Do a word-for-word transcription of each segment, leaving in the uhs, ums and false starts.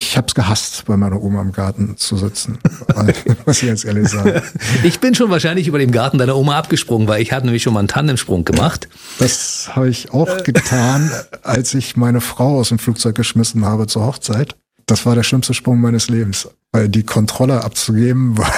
Ich habe es gehasst, bei meiner Oma im Garten zu sitzen, muss ich jetzt ehrlich sagen. Ich bin schon wahrscheinlich über dem Garten deiner Oma abgesprungen, weil ich hatte nämlich schon mal einen Tandemsprung gemacht. Das habe ich auch getan, als ich meine Frau aus dem Flugzeug geschmissen habe zur Hochzeit. Das war der schlimmste Sprung meines Lebens, weil die Kontrolle abzugeben war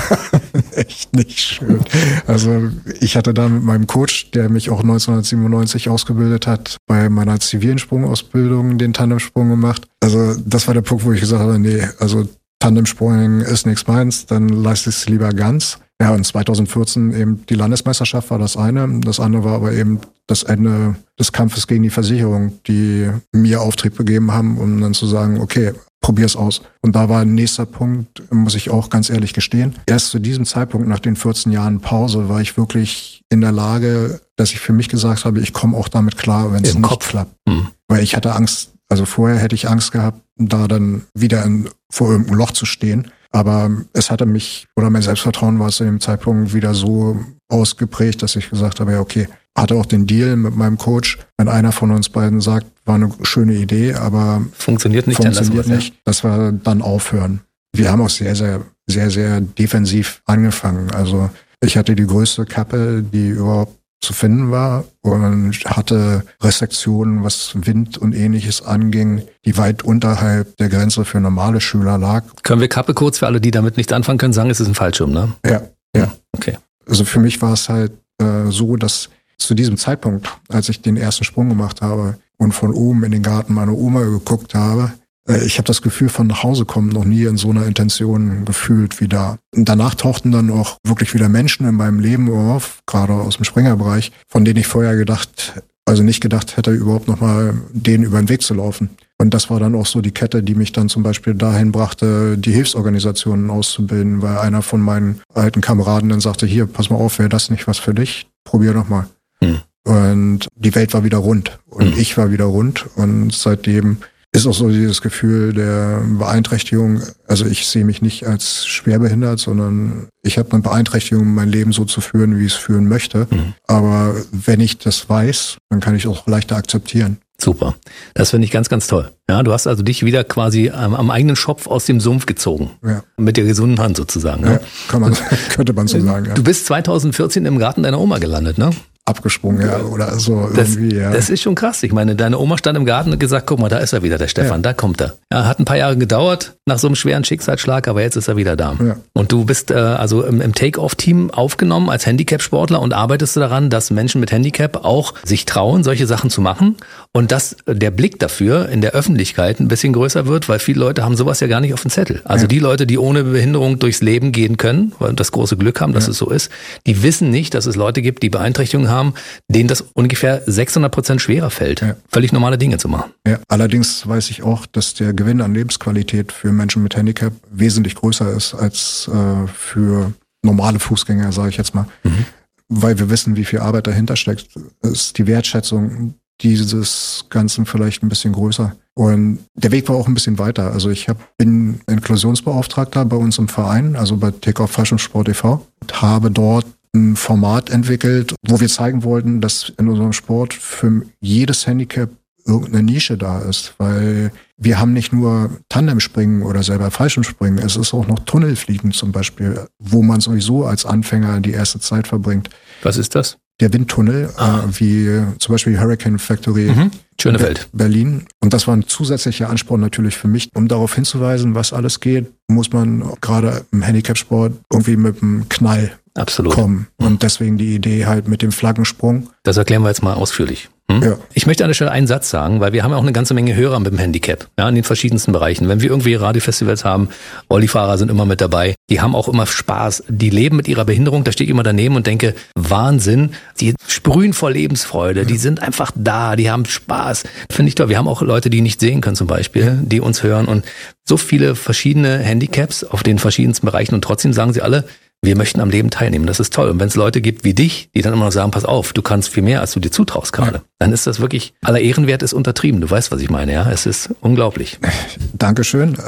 echt nicht schön. Also ich hatte da mit meinem Coach, der mich auch neunzehnhundertsiebenundneunzig ausgebildet hat, bei meiner zivilen Sprungausbildung den Tandemsprung gemacht. Also das war der Punkt, wo ich gesagt habe, nee, also Tandemsprung ist nichts meins, dann leiste ich es lieber ganz. Ja, und zweitausendvierzehn eben die Landesmeisterschaft war das eine. Das andere war aber eben das Ende des Kampfes gegen die Versicherung, die mir Auftrieb gegeben haben, um dann zu sagen, okay, probier's aus. Und da war ein nächster Punkt, muss ich auch ganz ehrlich gestehen. Erst zu diesem Zeitpunkt, nach den vierzehn Jahren Pause, war ich wirklich in der Lage, dass ich für mich gesagt habe, ich komme auch damit klar, wenn es nicht Kopf. klappt. Hm. Weil ich hatte Angst, also vorher hätte ich Angst gehabt, da dann wieder in, vor irgendeinem Loch zu stehen. Aber es hatte mich, oder mein Selbstvertrauen war zu dem Zeitpunkt wieder so ausgeprägt, dass ich gesagt habe, ja okay, hatte auch den Deal mit meinem Coach, wenn einer von uns beiden sagt, war eine schöne Idee, aber funktioniert nicht, funktioniert dann nicht, dass wir dann aufhören. Wir haben auch sehr, sehr, sehr, sehr defensiv angefangen. Also ich hatte die größte Kappe, die überhaupt zu finden war und hatte Restriktionen, was Wind und Ähnliches anging, die weit unterhalb der Grenze für normale Schüler lag. Können wir Kappe kurz für alle, die damit nichts anfangen können, sagen, es ist ein Fallschirm, ne? Ja, ja. Okay. Also für mich war es halt äh, so, dass zu diesem Zeitpunkt, als ich den ersten Sprung gemacht habe und von oben in den Garten meiner Oma geguckt habe, äh, ich habe das Gefühl von nach Hause kommen noch nie in so einer Intention gefühlt wie da. Und danach tauchten dann auch wirklich wieder Menschen in meinem Leben auf, gerade aus dem Springerbereich, von denen ich vorher gedacht, also nicht gedacht hätte, überhaupt nochmal denen über den Weg zu laufen. Und das war dann auch so die Kette, die mich dann zum Beispiel dahin brachte, die Hilfsorganisationen auszubilden, weil einer von meinen alten Kameraden dann sagte, hier, pass mal auf, wäre das nicht was für dich? Probier doch mal. Hm. Und die Welt war wieder rund und hm. ich war wieder rund und seitdem ist auch so dieses Gefühl der Beeinträchtigung, also ich sehe mich nicht als schwerbehindert, sondern ich habe eine Beeinträchtigung, mein Leben so zu führen, wie ich es führen möchte. Mhm. Aber wenn ich das weiß, dann kann ich es auch leichter akzeptieren. Super. Das finde ich ganz, ganz toll. Ja, du hast also dich wieder quasi am, am eigenen Schopf aus dem Sumpf gezogen. Ja. Mit der gesunden Hand sozusagen. Ne? Ja, kann man, könnte man so sagen. Ja. Du bist zweitausendvierzehn im Garten deiner Oma gelandet, ne? Abgesprungen, ja, oder so das, irgendwie, ja. Das ist schon krass. Ich meine, deine Oma stand im Garten und gesagt, guck mal, da ist er wieder, der Stefan, ja. Da kommt er. Ja, hat ein paar Jahre gedauert nach so einem schweren Schicksalsschlag, aber jetzt ist er wieder da. Ja. Und du bist äh, also im, im Take-Off-Team aufgenommen als Handicap-Sportler und arbeitest du daran, dass Menschen mit Handicap auch sich trauen, solche Sachen zu machen und dass der Blick dafür in der Öffentlichkeit ein bisschen größer wird, weil viele Leute haben sowas ja gar nicht auf dem Zettel. Also ja. Die Leute, die ohne Behinderung durchs Leben gehen können, weil das große Glück haben, dass ja. es so ist, die wissen nicht, dass es Leute gibt, die Beeinträchtigungen haben, denen das ungefähr sechshundert Prozent schwerer fällt, ja. völlig normale Dinge zu machen. Ja, allerdings weiß ich auch, dass der Gewinn an Lebensqualität für Menschen mit Handicap wesentlich größer ist als äh, für normale Fußgänger, sage ich jetzt mal. Mhm. Weil wir wissen, wie viel Arbeit dahinter steckt, ist die Wertschätzung dieses Ganzen vielleicht ein bisschen größer. Und der Weg war auch ein bisschen weiter. Also ich hab, bin Inklusionsbeauftragter bei uns im Verein, also bei Take-Off Fallschirmsport e V und habe dort ein Format entwickelt, wo wir zeigen wollten, dass in unserem Sport für jedes Handicap irgendeine Nische da ist, weil wir haben nicht nur Tandemspringen oder selber Fallschirmspringen, es ist auch noch Tunnelfliegen zum Beispiel, wo man sowieso als Anfänger die erste Zeit verbringt. Was ist das? Der Windtunnel, ah. äh, wie zum Beispiel Hurricane Factory mhm. Schönefeld. Berlin. Und das war ein zusätzlicher Ansporn natürlich für mich, um darauf hinzuweisen, was alles geht, muss man gerade im Handicap-Sport irgendwie mit einem Knall Absolut. kommen. Und mhm. deswegen die Idee halt mit dem Flaggensprung. Das erklären wir jetzt mal ausführlich. Hm? Ja. Ich möchte an der Stelle einen Satz sagen, weil wir haben ja auch eine ganze Menge Hörer mit dem Handicap, ja, in den verschiedensten Bereichen. Wenn wir irgendwie Radiofestivals haben, Rollifahrer sind immer mit dabei, die haben auch immer Spaß, die leben mit ihrer Behinderung, da stehe ich immer daneben und denke, Wahnsinn, die sprühen vor Lebensfreude, ja. Die sind einfach da, die haben Spaß. Finde ich toll. Wir haben auch Leute, die nicht sehen können zum Beispiel, die uns hören und so viele verschiedene Handicaps auf den verschiedensten Bereichen und trotzdem sagen sie alle, wir möchten am Leben teilnehmen. Das ist toll. Und wenn es Leute gibt wie dich, die dann immer noch sagen, pass auf, du kannst viel mehr, als du dir zutraust gerade, ja. Dann ist das wirklich, aller Ehrenwert ist untertrieben. Du weißt, was ich meine, ja? Es ist unglaublich. Dankeschön.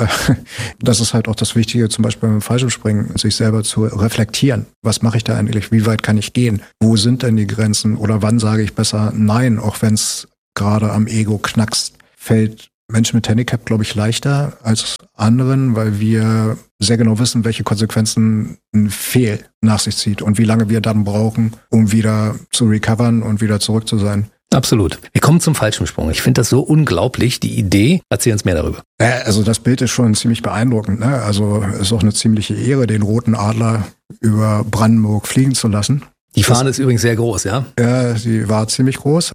Das ist halt auch das Wichtige, zum Beispiel beim Fallschirmspringen, sich selber zu reflektieren. Was mache ich da eigentlich? Wie weit kann ich gehen? Wo sind denn die Grenzen? Oder wann sage ich besser Nein, auch wenn es gerade am Ego knackst? Fällt Menschen mit Handicap, glaube ich, leichter als anderen, weil wir sehr genau wissen, welche Konsequenzen ein Fehl nach sich zieht und wie lange wir dann brauchen, um wieder zu recovern und wieder zurück zu sein. Absolut. Wir kommen zum Fallschirmsprung. Ich finde das so unglaublich, die Idee. Erzähl uns mehr darüber. Ja, also das Bild ist schon ziemlich beeindruckend. Ne? Also es ist auch eine ziemliche Ehre, den roten Adler über Brandenburg fliegen zu lassen. Die Fahne ist übrigens sehr groß, ja? Ja, sie war ziemlich groß.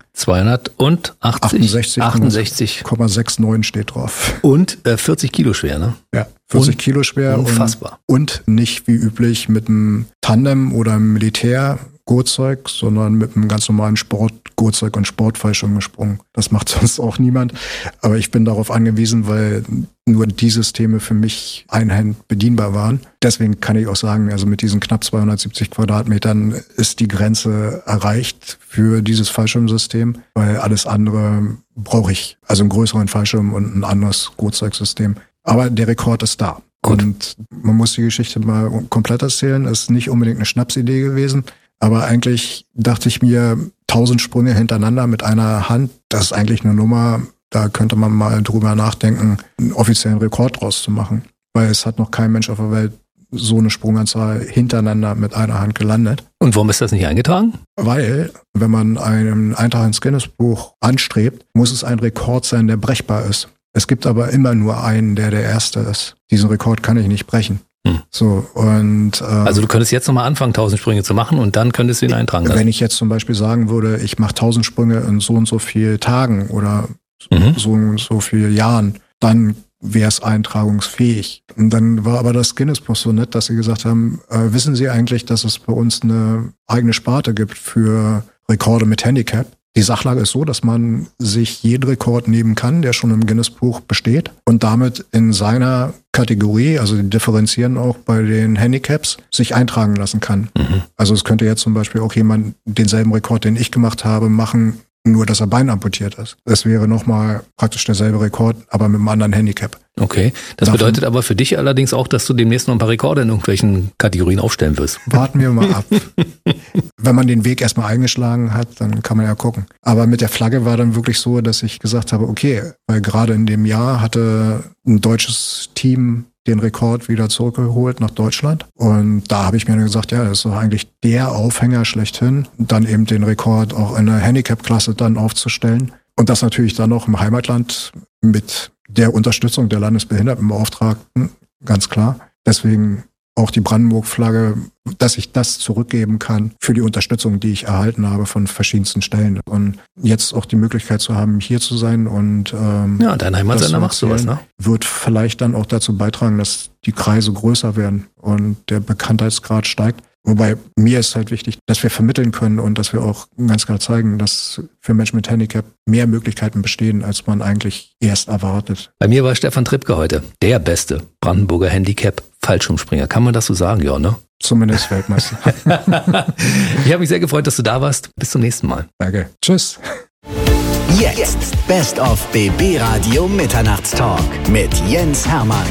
zweihundertachtzig, achtundsechzig Komma neunundsechzig steht drauf. Und äh, vierzig Kilo schwer, ne? Ja, vierzig Kilo schwer. Unfassbar. Und, und nicht wie üblich mit einem Tandem oder einem Militärgurtzeug, sondern mit einem ganz normalen Sportgurtzeug und Sportfallschirm gesprungen. Das macht sonst auch niemand. Aber ich bin darauf angewiesen, weil nur die Systeme für mich einhand bedienbar waren. Deswegen kann ich auch sagen, also mit diesen knapp zweihundertsiebzig Quadratmetern ist die Grenze erreicht für dieses Fallschirmsystem, weil alles andere brauche ich, also einen größeren Fallschirm und ein anderes Gurtzeugsystem. Aber der Rekord ist da. Gut. Und man muss die Geschichte mal komplett erzählen. Ist nicht unbedingt eine Schnapsidee gewesen. Aber eigentlich dachte ich mir, tausend Sprünge hintereinander mit einer Hand, das ist eigentlich eine Nummer, da könnte man mal drüber nachdenken, einen offiziellen Rekord draus zu machen. Weil es hat noch kein Mensch auf der Welt so eine Sprunganzahl hintereinander mit einer Hand gelandet. Und warum ist das nicht eingetragen? Weil, wenn man einen Eintrag ins Guinness-Buch anstrebt, muss es ein Rekord sein, der brechbar ist. Es gibt aber immer nur einen, der der Erste ist. Diesen Rekord kann ich nicht brechen. Hm. So, und, ähm, also du könntest jetzt nochmal anfangen, tausend Sprünge zu machen und dann könntest du ihn eintragen lassen. Wenn ich jetzt zum Beispiel sagen würde, ich mache tausend Sprünge in so und so viel Tagen oder mhm. so und so viel Jahren, dann wäre es eintragungsfähig. Und dann war aber das Guinness-Buch so nett, dass sie gesagt haben, äh, wissen Sie eigentlich, dass es bei uns eine eigene Sparte gibt für Rekorde mit Handicap? Die Sachlage ist so, dass man sich jeden Rekord nehmen kann, der schon im Guinness-Buch besteht und damit in seiner Kategorie, also die differenzieren auch bei den Handicaps, sich eintragen lassen kann. Mhm. Also es könnte jetzt zum Beispiel auch jemand denselben Rekord, den ich gemacht habe, machen, nur dass er Bein amputiert ist. Das wäre nochmal praktisch derselbe Rekord, aber mit einem anderen Handicap. Okay, das Davon bedeutet aber für dich allerdings auch, dass du demnächst noch ein paar Rekorde in irgendwelchen Kategorien aufstellen wirst. Warten wir mal ab. Wenn man den Weg erstmal eingeschlagen hat, dann kann man ja gucken. Aber mit der Flagge war dann wirklich so, dass ich gesagt habe, okay, weil gerade in dem Jahr hatte ein deutsches Team den Rekord wieder zurückgeholt nach Deutschland. Und da habe ich mir dann gesagt, ja, das ist doch eigentlich der Aufhänger schlechthin, dann eben den Rekord auch in der Handicap-Klasse dann aufzustellen. Und das natürlich dann noch im Heimatland mit der Unterstützung der Landesbehindertenbeauftragten, ganz klar. Deswegen auch die Brandenburg-Flagge, dass ich das zurückgeben kann für die Unterstützung, die ich erhalten habe von verschiedensten Stellen. Und jetzt auch die Möglichkeit zu haben, hier zu sein und ähm, ja, dein Heimatsender machst du was, ne? Wird vielleicht dann auch dazu beitragen, dass die Kreise größer werden und der Bekanntheitsgrad steigt. Wobei mir ist halt wichtig, dass wir vermitteln können und dass wir auch ganz klar zeigen, dass für Menschen mit Handicap mehr Möglichkeiten bestehen, als man eigentlich erst erwartet. Bei mir war Stefan Trippke heute der beste Brandenburger Handicap-Fallschirmspringer. Kann man das so sagen, ja, ne? Zumindest Weltmeister. Ich habe mich sehr gefreut, dass du da warst. Bis zum nächsten Mal. Danke. Tschüss. Jetzt Best of B B Radio Mitternachtstalk mit Jens Hermann.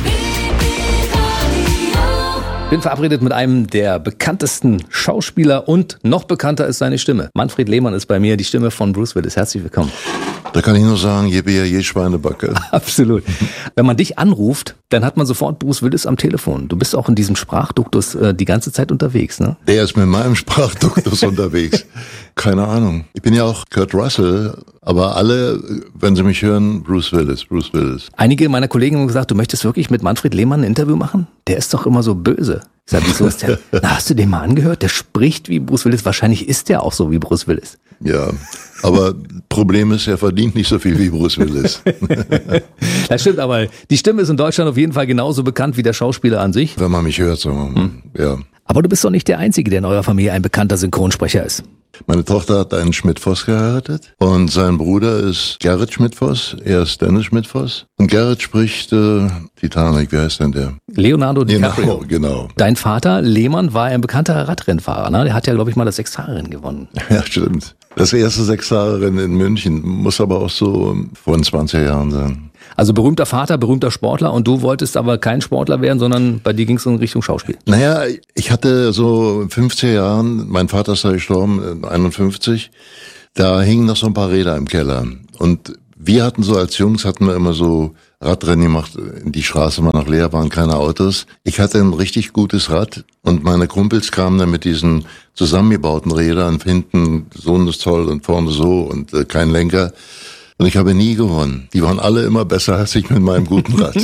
Bin verabredet mit einem der bekanntesten Schauspieler und noch bekannter ist seine Stimme. Manfred Lehmann ist bei mir, die Stimme von Bruce Willis. Herzlich willkommen. Da kann ich nur sagen, je Bier, je Schweinebacke. Absolut. Wenn man dich anruft, dann hat man sofort Bruce Willis am Telefon. Du bist auch in diesem Sprachduktus äh, die ganze Zeit unterwegs, ne? Der ist mit meinem Sprachduktus unterwegs. Keine Ahnung. Ich bin ja auch Kurt Russell, aber alle, wenn sie mich hören, Bruce Willis, Bruce Willis. Einige meiner Kollegen haben gesagt, du möchtest wirklich mit Manfred Lehmann ein Interview machen? Der ist doch immer so böse. Ich sag, wieso ist der? Na, hast du den mal angehört? Der spricht wie Bruce Willis. Wahrscheinlich ist der auch so wie Bruce Willis. Ja, aber Problem ist, er verdient nicht so viel wie Bruce Willis. Das stimmt, aber die Stimme ist in Deutschland auf jeden Fall genauso bekannt wie der Schauspieler an sich. Wenn man mich hört, so, hm. ja. Aber du bist doch nicht der Einzige, der in eurer Familie ein bekannter Synchronsprecher ist. Meine Tochter hat einen Schmidt-Voss geheiratet und sein Bruder ist Gerrit Schmidt-Voss, er ist Dennis Schmidt-Voss. Und Gerrit spricht äh, Titanic, wie heißt denn der? Leonardo DiCaprio. Genau, genau. Dein Vater, Lehmann, war ein bekannter Radrennfahrer, ne? Der hat ja, glaube ich, mal das Sechstagerennen gewonnen. Ja, stimmt. Das erste Sechstagerennen in München, muss aber auch so vor zwanzig Jahren sein. Also berühmter Vater, berühmter Sportler und du wolltest aber kein Sportler werden, sondern bei dir ging es in Richtung Schauspiel. Naja, ich hatte so fünfzig Jahren, mein Vater ist ja gestorben, einundfünfzig, da hingen noch so ein paar Räder im Keller und wir hatten so als Jungs, hatten wir immer so Radrennen gemacht, die Straße war noch leer, waren keine Autos. Ich hatte ein richtig gutes Rad und meine Kumpels kamen dann mit diesen zusammengebauten Rädern, hinten so ist toll und vorne so und äh, kein Lenker. Und ich habe nie gewonnen. Die waren alle immer besser als ich mit meinem guten Rad.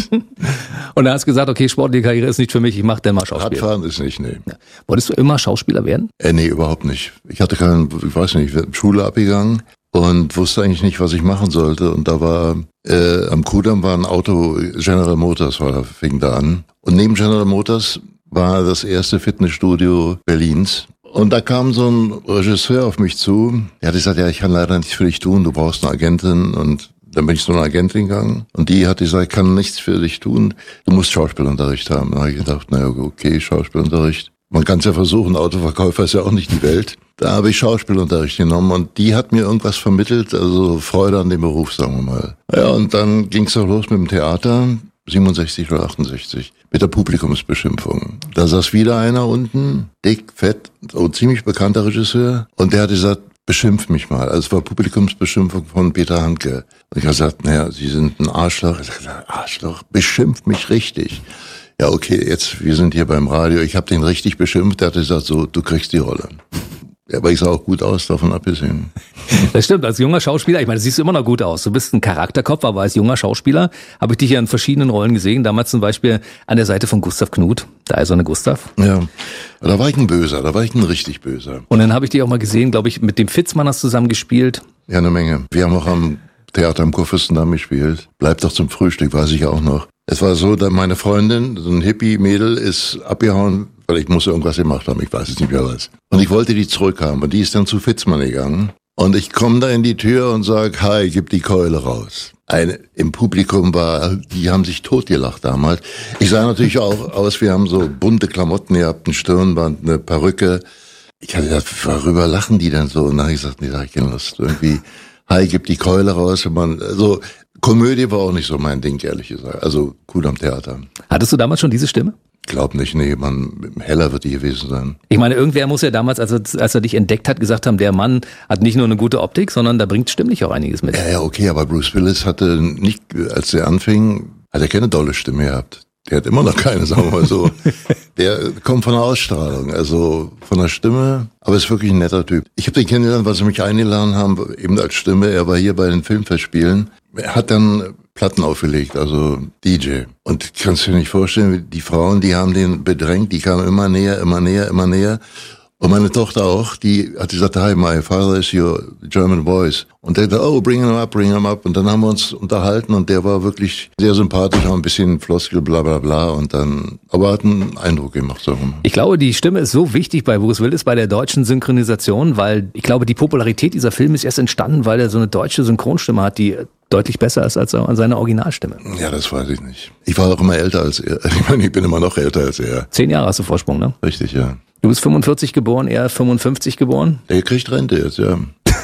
Und dann hast du gesagt, okay, sportliche Karriere ist nicht für mich, ich mache dann mal Schauspiel. Radfahren ist nicht, nee. Ja. Wolltest du immer Schauspieler werden? Äh, nee, überhaupt nicht. Ich hatte keinen, ich weiß nicht, ich Schule abgegangen und wusste eigentlich nicht, was ich machen sollte. Und da war, äh, am Kudamm war ein Auto, General Motors war, fing da an. Und neben General Motors war das erste Fitnessstudio Berlins. Und da kam so ein Regisseur auf mich zu, der hat gesagt, ja, ich kann leider nichts für dich tun, du brauchst eine Agentin. Und dann bin ich zu einer Agentin gegangen und die hat gesagt, ich kann nichts für dich tun, du musst Schauspielunterricht haben. Da habe ich gedacht, naja, okay, Schauspielunterricht. Man kann es ja versuchen, Autoverkäufer ist ja auch nicht die Welt. Da habe ich Schauspielunterricht genommen und die hat mir irgendwas vermittelt, also Freude an dem Beruf, sagen wir mal. Ja, und dann ging es auch los mit dem Theater, siebenundsechzig oder achtundsechzig, mit der Publikumsbeschimpfung. Da saß wieder einer unten, dick, fett, so ziemlich bekannter Regisseur und der hat gesagt, beschimpf mich mal. Also es war Publikumsbeschimpfung von Peter Handke. Und ich habe gesagt, naja, Sie sind ein Arschloch. Ich habe gesagt, Arschloch, beschimpf mich richtig. Ja, okay, jetzt, wir sind hier beim Radio. Ich habe den richtig beschimpft. Der hat gesagt, so, du kriegst die Rolle. Ja, aber ich sah auch gut aus, davon abgesehen. Das stimmt, als junger Schauspieler, ich meine, du siehst immer noch gut aus. Du bist ein Charakterkopf, aber als junger Schauspieler habe ich dich ja in verschiedenen Rollen gesehen. Damals zum Beispiel an der Seite von Gustav Knuth, der eiserne Gustav. Ja, da war ich ein Böser, da war ich ein richtig Böser. Und dann habe ich dich auch mal gesehen, glaube ich, mit dem Fitzmann hast du zusammen gespielt. Ja, eine Menge. Wir haben auch am Theater am Kurfürstendamm gespielt. Bleibt doch zum Frühstück, weiß ich auch noch. Es war so, dass meine Freundin, so ein Hippie-Mädel, ist abgehauen, weil ich muss irgendwas gemacht haben, ich weiß es nicht mehr was. Und ich wollte die zurückhaben und die ist dann zu Fitzmann gegangen. Und ich komme da in die Tür und sag, hi, gib die Keule raus. Eine, im Publikum war, die haben sich totgelacht damals. Ich sah natürlich auch aus, wir haben so bunte Klamotten gehabt, ein Stirnband, eine Perücke. Ich hatte gedacht, worüber lachen die denn so? Und dann habe ich gesagt, nee, da hab ich keine Lust. Irgendwie, hi, gib die Keule raus. Und man, also, Komödie war auch nicht so mein Ding, ehrlich gesagt. Also, Kudamm Theater. Hattest du damals schon diese Stimme? Glaub nicht, nee, man, heller wird die gewesen sein. Ich meine, irgendwer muss ja damals, als er, als er dich entdeckt hat, gesagt haben, der Mann hat nicht nur eine gute Optik, sondern da bringt stimmlich auch einiges mit. Ja, ja, okay, aber Bruce Willis hatte nicht, als er anfing, hat er keine dolle Stimme gehabt. Der hat immer noch keine, sagen wir mal so. Der kommt von der Ausstrahlung, also von der Stimme, aber ist wirklich ein netter Typ. Ich habe den kennengelernt, weil sie mich eingeladen haben, eben als Stimme. Er war hier bei den Filmfestspielen. Er hat dann Platten aufgelegt, also D J. Und kannst du dir nicht vorstellen, die Frauen, die haben den bedrängt, die kamen immer näher, immer näher, immer näher. Und meine Tochter auch, die hat gesagt, hi, my father is your German voice. Und der dachte, oh, bring him up, bring him up. Und dann haben wir uns unterhalten und der war wirklich sehr sympathisch, auch ein bisschen Floskel, bla bla bla. Und dann, aber hat einen Eindruck gemacht. So. Ich glaube, die Stimme ist so wichtig bei Bruce Willis, bei der deutschen Synchronisation, weil ich glaube, die Popularität dieser Film ist erst entstanden, weil er so eine deutsche Synchronstimme hat, die deutlich besser ist als seine Originalstimme. Ja, das weiß ich nicht. Ich war auch immer älter als er. Ich meine, ich bin immer noch älter als er. Zehn Jahre hast du Vorsprung, ne? Richtig, ja. Du bist fünfundvierzig geboren, er fünfundfünfzig geboren? Der kriegt Rente jetzt, ja.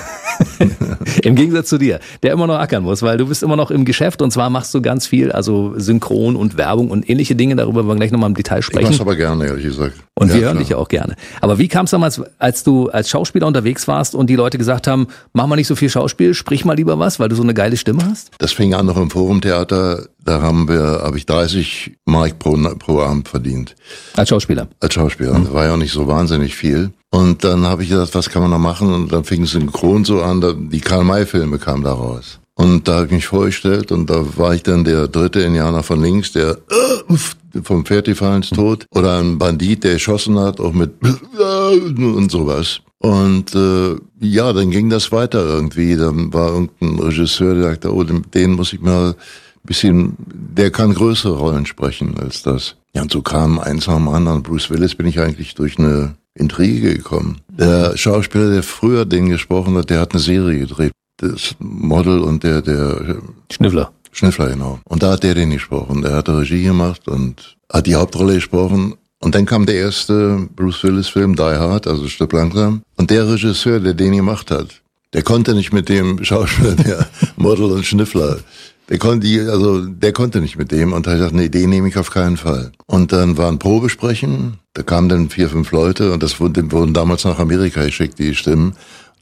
Im Gegensatz zu dir, der immer noch ackern muss, weil du bist immer noch im Geschäft und zwar machst du ganz viel, also Synchron und Werbung und ähnliche Dinge, darüber werden wir gleich nochmal im Detail sprechen. Ich mach's aber gerne, ehrlich gesagt. Und ja, wir hören klar. dich ja auch gerne. Aber wie kam es damals, als du als Schauspieler unterwegs warst und die Leute gesagt haben, mach mal nicht so viel Schauspiel, sprich mal lieber was, weil du so eine geile Stimme hast? Das fing an noch im Forumtheater, da haben wir, habe ich dreißig Mark pro, pro Abend verdient. Als Schauspieler? Als Schauspieler, das war ja auch nicht so wahnsinnig viel. Und dann habe ich gesagt, was kann man noch machen? Und dann fing es synchron so an, da, die Karl-May-Filme kamen da raus. Und da habe ich mich vorgestellt und da war ich dann der dritte Indianer von links, der äh, vom Pferd gefallen ist tot. Oder ein Bandit, der geschossen hat, auch mit äh, und sowas. Und äh, ja, dann ging das weiter irgendwie. Dann war irgendein Regisseur, der sagte, oh, den, den muss ich mal ein bisschen, der kann größere Rollen sprechen als das. Ja, und so kam eins nach dem anderen. Bruce Willis bin ich eigentlich durch eine Intrige gekommen. Der Schauspieler, der früher den gesprochen hat, der hat eine Serie gedreht. Das Model und der, der Schniffler. Schniffler, genau. Und da hat der den gesprochen. Der hat Regie gemacht und hat die Hauptrolle gesprochen. Und dann kam der erste Bruce Willis Film, Die Hard, also Stirb langsam. Und der Regisseur, der den gemacht hat, der konnte nicht mit dem Schauspieler, der Model und Schniffler. Der konnte, also, der konnte nicht mit dem. Und er hat gesagt, nee, den nehme ich auf keinen Fall. Und dann war ein Probesprechen. Da kamen dann vier, fünf Leute und das wurden, wurden damals nach Amerika geschickt, die Stimmen.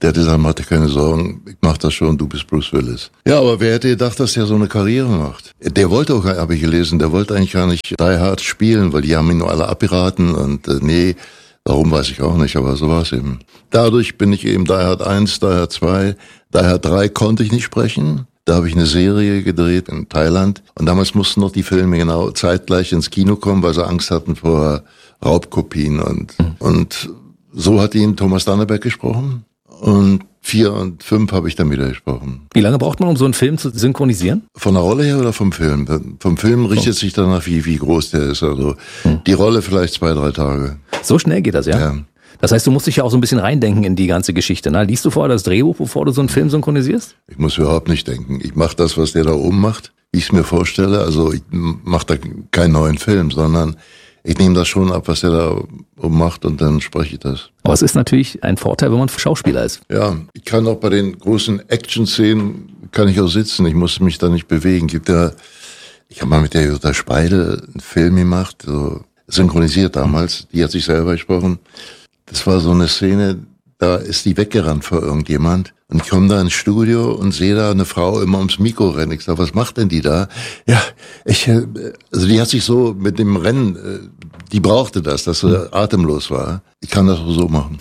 Der hat gesagt, mach dir keine Sorgen, ich mach das schon, du bist Bruce Willis. Ja, aber wer hätte gedacht, dass der so eine Karriere macht? Der wollte auch, habe ich gelesen, der wollte eigentlich gar nicht Die Hard spielen, weil die haben ihn nur alle abgeraten und äh, nee, warum weiß ich auch nicht, aber so war es eben. Dadurch bin ich eben Die Hard eins, Die Hard zwei, Die Hard drei konnte ich nicht sprechen. Da habe ich eine Serie gedreht in Thailand und damals mussten noch die Filme genau zeitgleich ins Kino kommen, weil sie Angst hatten vor Raubkopien und, mhm. und so hat ihn Thomas Danneberg gesprochen und vier und fünf habe ich dann wieder gesprochen. Wie lange braucht man, um so einen Film zu synchronisieren? Von der Rolle her oder vom Film? Vom Film richtet oh. sich danach, wie, wie groß der ist. Also mhm. die Rolle vielleicht zwei, drei Tage. So schnell geht das, ja? Ja. Das heißt, du musst dich ja auch so ein bisschen reindenken in die ganze Geschichte. Ne? Liest du vorher das Drehbuch, bevor du so einen Film synchronisierst? Ich muss überhaupt nicht denken. Ich mache das, was der da oben macht, wie ich es mir vorstelle. Also ich mache da keinen neuen Film, sondern ich nehme das schon ab, was der da oben macht und dann spreche ich das. Aber es ist natürlich ein Vorteil, wenn man Schauspieler ist. Ja, ich kann auch bei den großen Action-Szenen, kann ich auch sitzen. Ich muss mich da nicht bewegen. Gibt ja, ich habe mal mit der Jutta Speidel einen Film gemacht, so synchronisiert damals. Die hat sich selber gesprochen. Das war so eine Szene, da ist die weggerannt vor irgendjemand. Und ich komme da ins Studio und sehe da eine Frau immer ums Mikro rennen. Ich sage, was macht denn die da? Ja, ich, also die hat sich so mit dem Rennen, die brauchte das, dass sie atemlos war. Ich kann das auch so machen.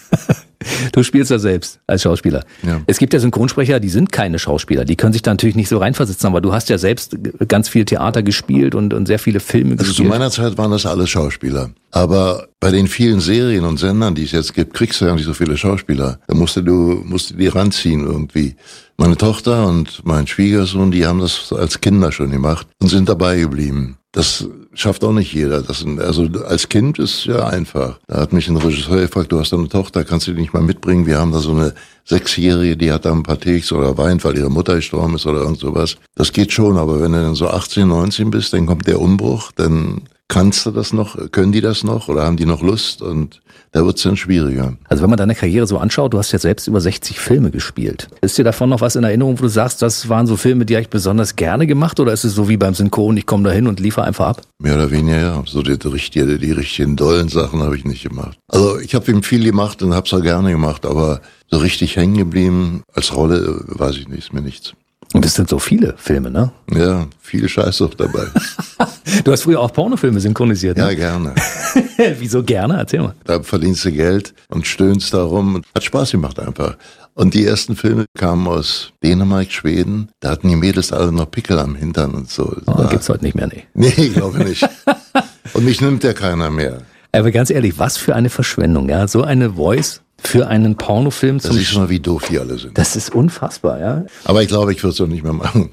Du spielst ja selbst als Schauspieler. Ja. Es gibt ja Synchronsprecher, die sind keine Schauspieler. Die können sich da natürlich nicht so reinversetzen, aber du hast ja selbst ganz viel Theater gespielt und, und sehr viele Filme also gespielt. Zu meiner Zeit waren das alles Schauspieler. Aber bei den vielen Serien und Sendern, die es jetzt gibt, kriegst du ja nicht so viele Schauspieler. Da musst du, musst du die ranziehen irgendwie. Meine Tochter und mein Schwiegersohn, die haben das als Kinder schon gemacht und sind dabei geblieben. Das schafft auch nicht jeder. Das, also als Kind ist ja einfach. Da hat mich ein Regisseur gefragt, du hast eine Tochter, kannst du die nicht mal mitbringen? Wir haben da so eine Sechsjährige, die hat da ein paar Takes oder weint, weil ihre Mutter gestorben ist oder irgend sowas. Das geht schon, aber wenn du dann so achtzehn, neunzehn bist, dann kommt der Umbruch, dann kannst du das noch, können die das noch oder haben die noch Lust und da wird's dann schwieriger. Also wenn man deine Karriere so anschaut, du hast ja selbst über sechzig Filme gespielt. Ist dir davon noch was in Erinnerung, wo du sagst, das waren so Filme, die habe ich besonders gerne gemacht oder ist es so wie beim Synchron, ich komme da hin und liefere einfach ab? Mehr oder weniger, ja. So die, die, die, die richtigen dollen Sachen habe ich nicht gemacht. Also ich habe ihm viel gemacht und habe es auch gerne gemacht, aber so richtig hängen geblieben als Rolle, weiß ich nicht, ist mir nichts. Und es sind so viele Filme, ne? Ja, viel Scheiß auch dabei. Du hast früher auch Pornofilme synchronisiert, ne? Ja, gerne. Wieso gerne? Erzähl mal. Da verdienst du Geld und stöhnst darum. Hat Spaß gemacht einfach. Und die ersten Filme kamen aus Dänemark, Schweden. Da hatten die Mädels alle noch Pickel am Hintern und so. Oh, da gibt's heute nicht mehr, nee. Nee, ich glaube nicht. Und mich nimmt ja keiner mehr. Aber ganz ehrlich, was für eine Verschwendung, ja? So eine Voice für einen Pornofilm. Das ist mal, wie doof die alle sind. Das ist unfassbar, ja. Aber ich glaube, ich würde es doch nicht mehr machen.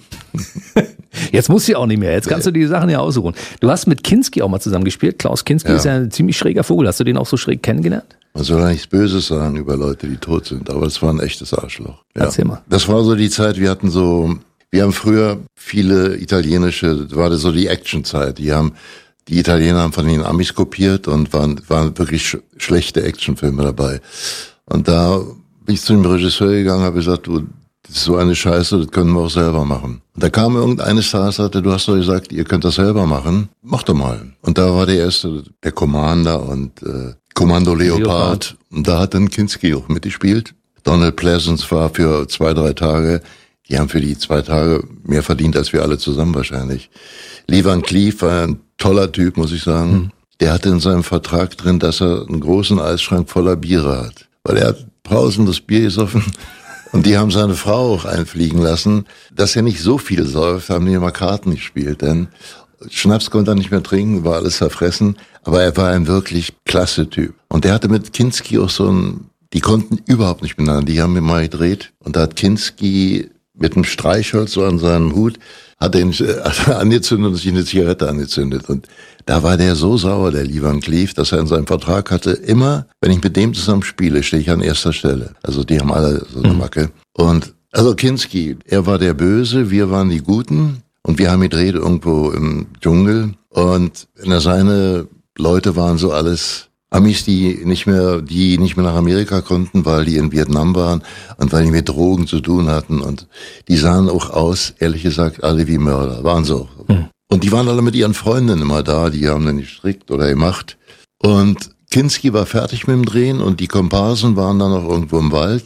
Jetzt musst du ja auch nicht mehr. Jetzt kannst du die Sachen ja aussuchen. Du hast mit Kinski auch mal zusammen gespielt. Klaus Kinski ja. ist ja ein ziemlich schräger Vogel. Hast du den auch so schräg kennengelernt? Man soll ja nichts Böses sagen über Leute, die tot sind, aber es war ein echtes Arschloch. Ja. Erzähl mal. Das war so die Zeit, wir hatten so, wir haben früher viele italienische, das war so die Actionzeit. Die haben, die Italiener haben von den Amis kopiert und waren, waren wirklich sch- schlechte Actionfilme dabei. Und da bin ich zu dem Regisseur gegangen, habe gesagt, du, das ist so eine Scheiße, das können wir auch selber machen. Und da kam irgendeines Star, sagte, du hast doch gesagt, ihr könnt das selber machen, mach doch mal. Und da war der erste, der Commander und äh, Kommando Leopard. Leopard. Und da hat dann Kinski auch mitgespielt. Donald Pleasence war für zwei, drei Tage, die haben für die zwei Tage mehr verdient als wir alle zusammen wahrscheinlich. Lee Van Cleef war ein toller Typ, muss ich sagen. Hm. Der hatte in seinem Vertrag drin, dass er einen großen Eisschrank voller Biere hat. Weil er hat pausenlos Bier gesoffen. Und die haben seine Frau auch einfliegen lassen. Dass er nicht so viel säuft, haben die immer Karten gespielt. Denn Schnaps konnte er nicht mehr trinken, war alles zerfressen. Aber er war ein wirklich klasse Typ. Und der hatte mit Kinski auch so ein, die konnten überhaupt nicht miteinander. Die haben mir mal gedreht. Und da hat Kinski mit einem Streichholz so an seinem Hut, hat er ihn angezündet und sich eine Zigarette angezündet. Und da war der so sauer, der Lee Van Cleef, dass er in seinem Vertrag hatte, immer, wenn ich mit dem zusammen spiele, stehe ich an erster Stelle. Also die haben alle so eine Macke. Und also Kinski, er war der Böse, wir waren die Guten. Und wir haben gedreht irgendwo im Dschungel. Und seine Leute waren so alles Amis, die nicht mehr, die nicht mehr nach Amerika konnten, weil die in Vietnam waren und weil die mit Drogen zu tun hatten. Und die sahen auch aus, ehrlich gesagt, alle wie Mörder. Waren so. Mhm. Und die waren alle mit ihren Freundinnen immer da, die haben dann gestrickt oder gemacht. Und Kinski war fertig mit dem Drehen und die Komparsen waren dann noch irgendwo im Wald.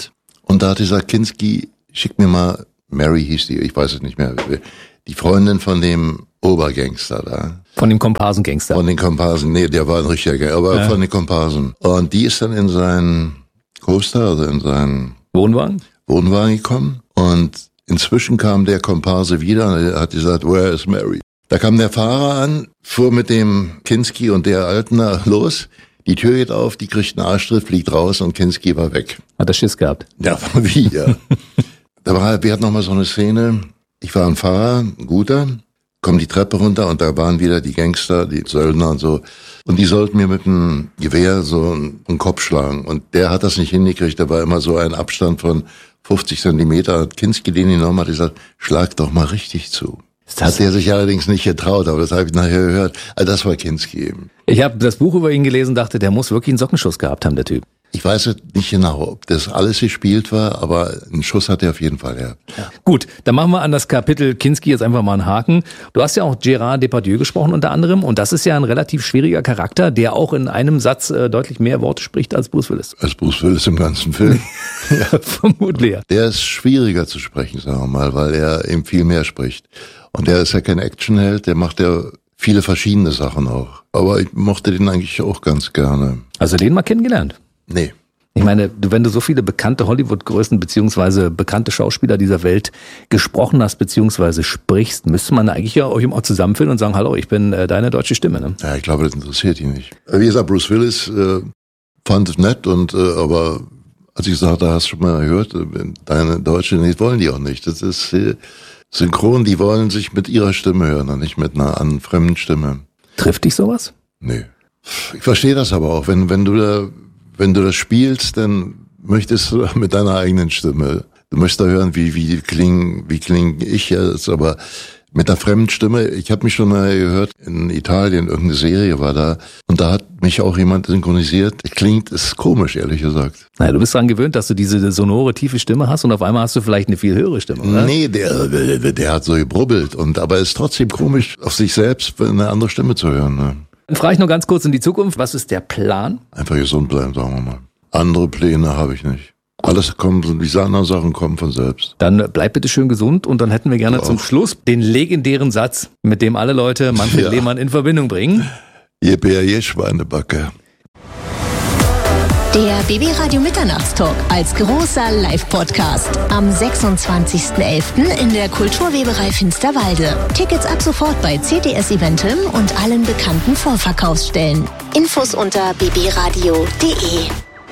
Und da hat dieser Kinski, schick mir mal, Mary hieß die, ich weiß es nicht mehr, die Freundin von dem Obergangster da. Von dem Komparsengangster. Von den Komparsen, nee, der war ein richtiger Gangster, aber ja. Von den Komparsen. Und die ist dann in seinen Coaster, also in seinen Wohnwagen? Wohnwagen gekommen. Und inzwischen kam der Komparse wieder und er hat gesagt, where is Mary? Da kam der Fahrer an, fuhr mit dem Kinski und der Alten los. Die Tür geht auf, die kriegt einen Arschtritt, fliegt raus und Kinski war weg. Hat er Schiss gehabt? Ja, wie, ja. Da war, wir hatten noch mal so eine Szene. Ich war ein Fahrer, ein guter, komm die Treppe runter und da waren wieder die Gangster, die Söldner und so. Und die sollten mir mit einem Gewehr so einen Kopf schlagen. Und der hat das nicht hingekriegt. Da war immer so ein Abstand von fünfzig Zentimeter. Kinski den genommen hat gesagt, schlag doch mal richtig zu. Das hat er sich allerdings nicht getraut, aber das habe ich nachher gehört. Also das war Kinski eben. Ich habe das Buch über ihn gelesen, dachte, der muss wirklich einen Sockenschuss gehabt haben, der Typ. Ich weiß es nicht genau, ob das alles gespielt war, aber einen Schuss hat er auf jeden Fall, ja. ja. Gut, dann machen wir an das Kapitel Kinski jetzt einfach mal einen Haken. Du hast ja auch Gérard Depardieu gesprochen unter anderem und das ist ja ein relativ schwieriger Charakter, der auch in einem Satz äh, deutlich mehr Worte spricht als Bruce Willis. Als Bruce Willis im ganzen Film. Ja, vermutlich. Der ist schwieriger zu sprechen, sagen wir mal, weil er eben viel mehr spricht. Und der ist ja kein Actionheld, der macht ja viele verschiedene Sachen auch. Aber ich mochte den eigentlich auch ganz gerne. Also den mal kennengelernt? Nee. Ich meine, du, wenn du so viele bekannte Hollywood-Größen beziehungsweise bekannte Schauspieler dieser Welt gesprochen hast beziehungsweise sprichst, müsste man eigentlich ja euch auch zusammenfinden und sagen, hallo, ich bin äh, deine deutsche Stimme. Ne? Ja, ich glaube, das interessiert ihn nicht. Wie gesagt, Bruce Willis äh, fand es nett, und äh, aber als ich sagte, hast du schon mal gehört, deine Deutsche, nee, wollen die auch nicht. Das ist äh, synchron, die wollen sich mit ihrer Stimme hören und nicht mit einer an fremden Stimme. Trifft dich sowas? Nee. Ich verstehe das aber auch, wenn wenn du da Wenn du das spielst, dann möchtest du mit deiner eigenen Stimme. Du möchtest da hören, wie wie kling, wie klinge ich jetzt, aber mit einer fremden Stimme. Ich habe mich schon mal gehört, in Italien, irgendeine Serie war da, und da hat mich auch jemand synchronisiert. Klingt, ist komisch, ehrlich gesagt. Naja, du bist daran gewöhnt, dass du diese sonore, tiefe Stimme hast und auf einmal hast du vielleicht eine viel höhere Stimme, oder? Nee, der, der, der hat so gebrubbelt, und aber es ist trotzdem komisch, auf sich selbst eine andere Stimme zu hören, ne? Dann frage ich nur ganz kurz in die Zukunft, was ist der Plan? Einfach gesund bleiben, sagen wir mal. Andere Pläne habe ich nicht. Alles kommt, diese anderen Sachen kommen von selbst. Dann bleib bitte schön gesund, und dann hätten wir gerne du zum auch. Schluss den legendären Satz, mit dem alle Leute Manfred ja. Lehmann in Verbindung bringen. Je Bär, je Schweinebacke. Der B B Radio Mitternachtstalk als großer Live-Podcast am sechsundzwanzigsten elften in der Kulturweberei Finsterwalde. Tickets ab sofort bei C T S Eventim und allen bekannten Vorverkaufsstellen. Infos unter b b radio punkt d e.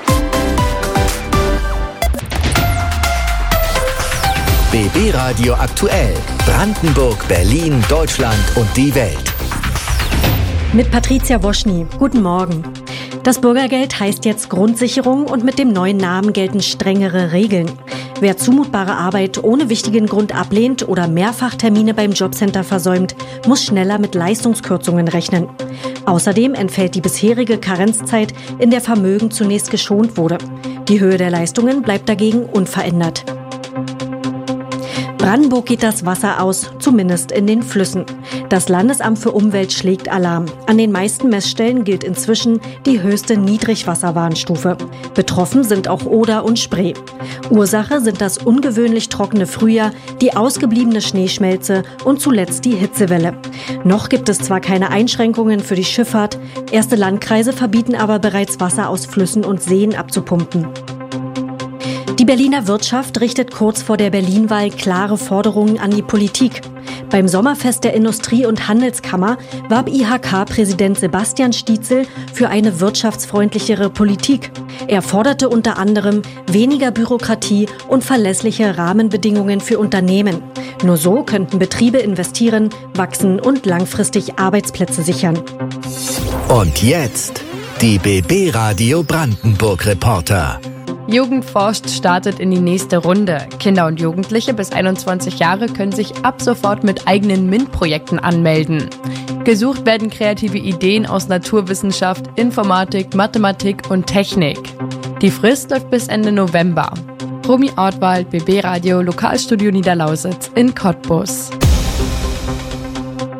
B B Radio aktuell. Brandenburg, Berlin, Deutschland und die Welt. Mit Patricia Woschny. Guten Morgen. Das Bürgergeld heißt jetzt Grundsicherung, und mit dem neuen Namen gelten strengere Regeln. Wer zumutbare Arbeit ohne wichtigen Grund ablehnt oder Mehrfachtermine beim Jobcenter versäumt, muss schneller mit Leistungskürzungen rechnen. Außerdem entfällt die bisherige Karenzzeit, in der Vermögen zunächst geschont wurde. Die Höhe der Leistungen bleibt dagegen unverändert. Brandenburg geht das Wasser aus, zumindest in den Flüssen. Das Landesamt für Umwelt schlägt Alarm. An den meisten Messstellen gilt inzwischen die höchste Niedrigwasserwarnstufe. Betroffen sind auch Oder und Spree. Ursache sind das ungewöhnlich trockene Frühjahr, die ausgebliebene Schneeschmelze und zuletzt die Hitzewelle. Noch gibt es zwar keine Einschränkungen für die Schifffahrt, erste Landkreise verbieten aber bereits Wasser aus Flüssen und Seen abzupumpen. Die Berliner Wirtschaft richtet kurz vor der Berlin-Wahl klare Forderungen an die Politik. Beim Sommerfest der Industrie- und Handelskammer warb I H K-Präsident Sebastian Stietzel für eine wirtschaftsfreundlichere Politik. Er forderte unter anderem weniger Bürokratie und verlässliche Rahmenbedingungen für Unternehmen. Nur so könnten Betriebe investieren, wachsen und langfristig Arbeitsplätze sichern. Und jetzt die B B Radio Brandenburg Reporter. Jugendforscht startet in die nächste Runde. Kinder und Jugendliche bis einundzwanzig Jahre können sich ab sofort mit eigenen MINT-Projekten anmelden. Gesucht werden kreative Ideen aus Naturwissenschaft, Informatik, Mathematik und Technik. Die Frist läuft bis Ende November. Romy Ortwald, B B Radio, Lokalstudio Niederlausitz in Cottbus.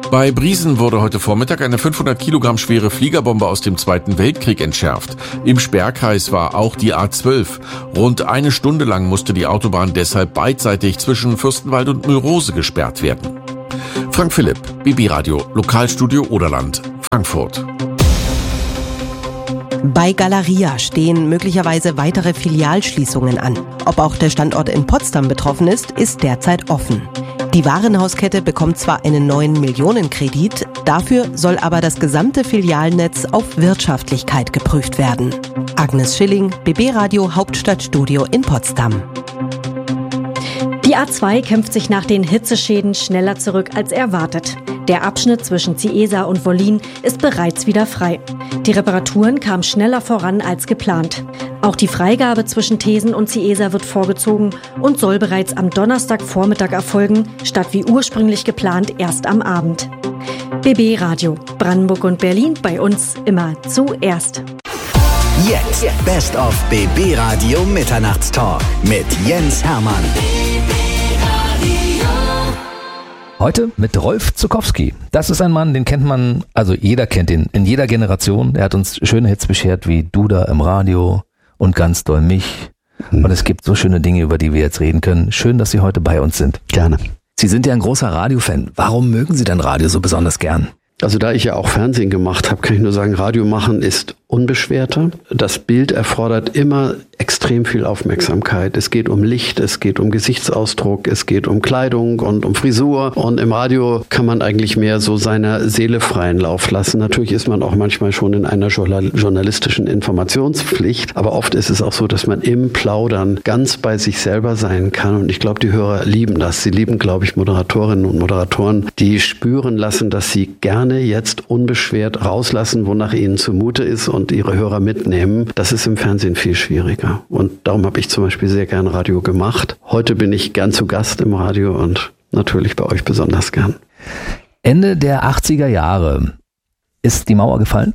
Bei Briesen wurde heute Vormittag eine fünfhundert Kilogramm schwere Fliegerbombe aus dem Zweiten Weltkrieg entschärft. Im Sperrkreis war auch die A zwölf. Rund eine Stunde lang musste die Autobahn deshalb beidseitig zwischen Fürstenwald und Mühlrose gesperrt werden. Frank Philipp, B B Radio, Lokalstudio Oderland, Frankfurt. Bei Galeria stehen möglicherweise weitere Filialschließungen an. Ob auch der Standort in Potsdam betroffen ist, ist derzeit offen. Die Warenhauskette bekommt zwar einen neuen Millionenkredit, dafür soll aber das gesamte Filialnetz auf Wirtschaftlichkeit geprüft werden. Agnes Schilling, B B Radio Hauptstadtstudio in Potsdam. Die A zwei kämpft sich nach den Hitzeschäden schneller zurück als erwartet. Der Abschnitt zwischen Ciesa und Wollin ist bereits wieder frei. Die Reparaturen kamen schneller voran als geplant. Auch die Freigabe zwischen Thesen und Ciesa wird vorgezogen und soll bereits am Donnerstagvormittag erfolgen, statt wie ursprünglich geplant erst am Abend. B B Radio, Brandenburg und Berlin, bei uns immer zuerst. Jetzt Best of B B Radio Mitternachtstalk mit Jens Hermann. Heute mit Rolf Zuckowski. Das ist ein Mann, den kennt man, also jeder kennt ihn, in jeder Generation. Er hat uns schöne Hits beschert wie Du da im Radio und Ganz doll mich. Und es gibt so schöne Dinge, über die wir jetzt reden können. Schön, dass Sie heute bei uns sind. Gerne. Sie sind ja ein großer Radiofan. Warum mögen Sie denn Radio so besonders gern? Also da ich ja auch Fernsehen gemacht habe, kann ich nur sagen, Radio machen ist unbeschwerter. Das Bild erfordert immer extrem viel Aufmerksamkeit. Es geht um Licht, es geht um Gesichtsausdruck, es geht um Kleidung und um Frisur. Und im Radio kann man eigentlich mehr so seiner Seele freien Lauf lassen. Natürlich ist man auch manchmal schon in einer journalistischen Informationspflicht. Aber oft ist es auch so, dass man im Plaudern ganz bei sich selber sein kann. Und ich glaube, die Hörer lieben das. Sie lieben, glaube ich, Moderatorinnen und Moderatoren, die spüren lassen, dass sie gerne jetzt unbeschwert rauslassen, wonach ihnen zumute ist und ihre Hörer mitnehmen. Das ist im Fernsehen viel schwieriger. Und darum habe ich zum Beispiel sehr gern Radio gemacht. Heute bin ich gern zu Gast im Radio und natürlich bei euch besonders gern. Ende der achtziger Jahre ist die Mauer gefallen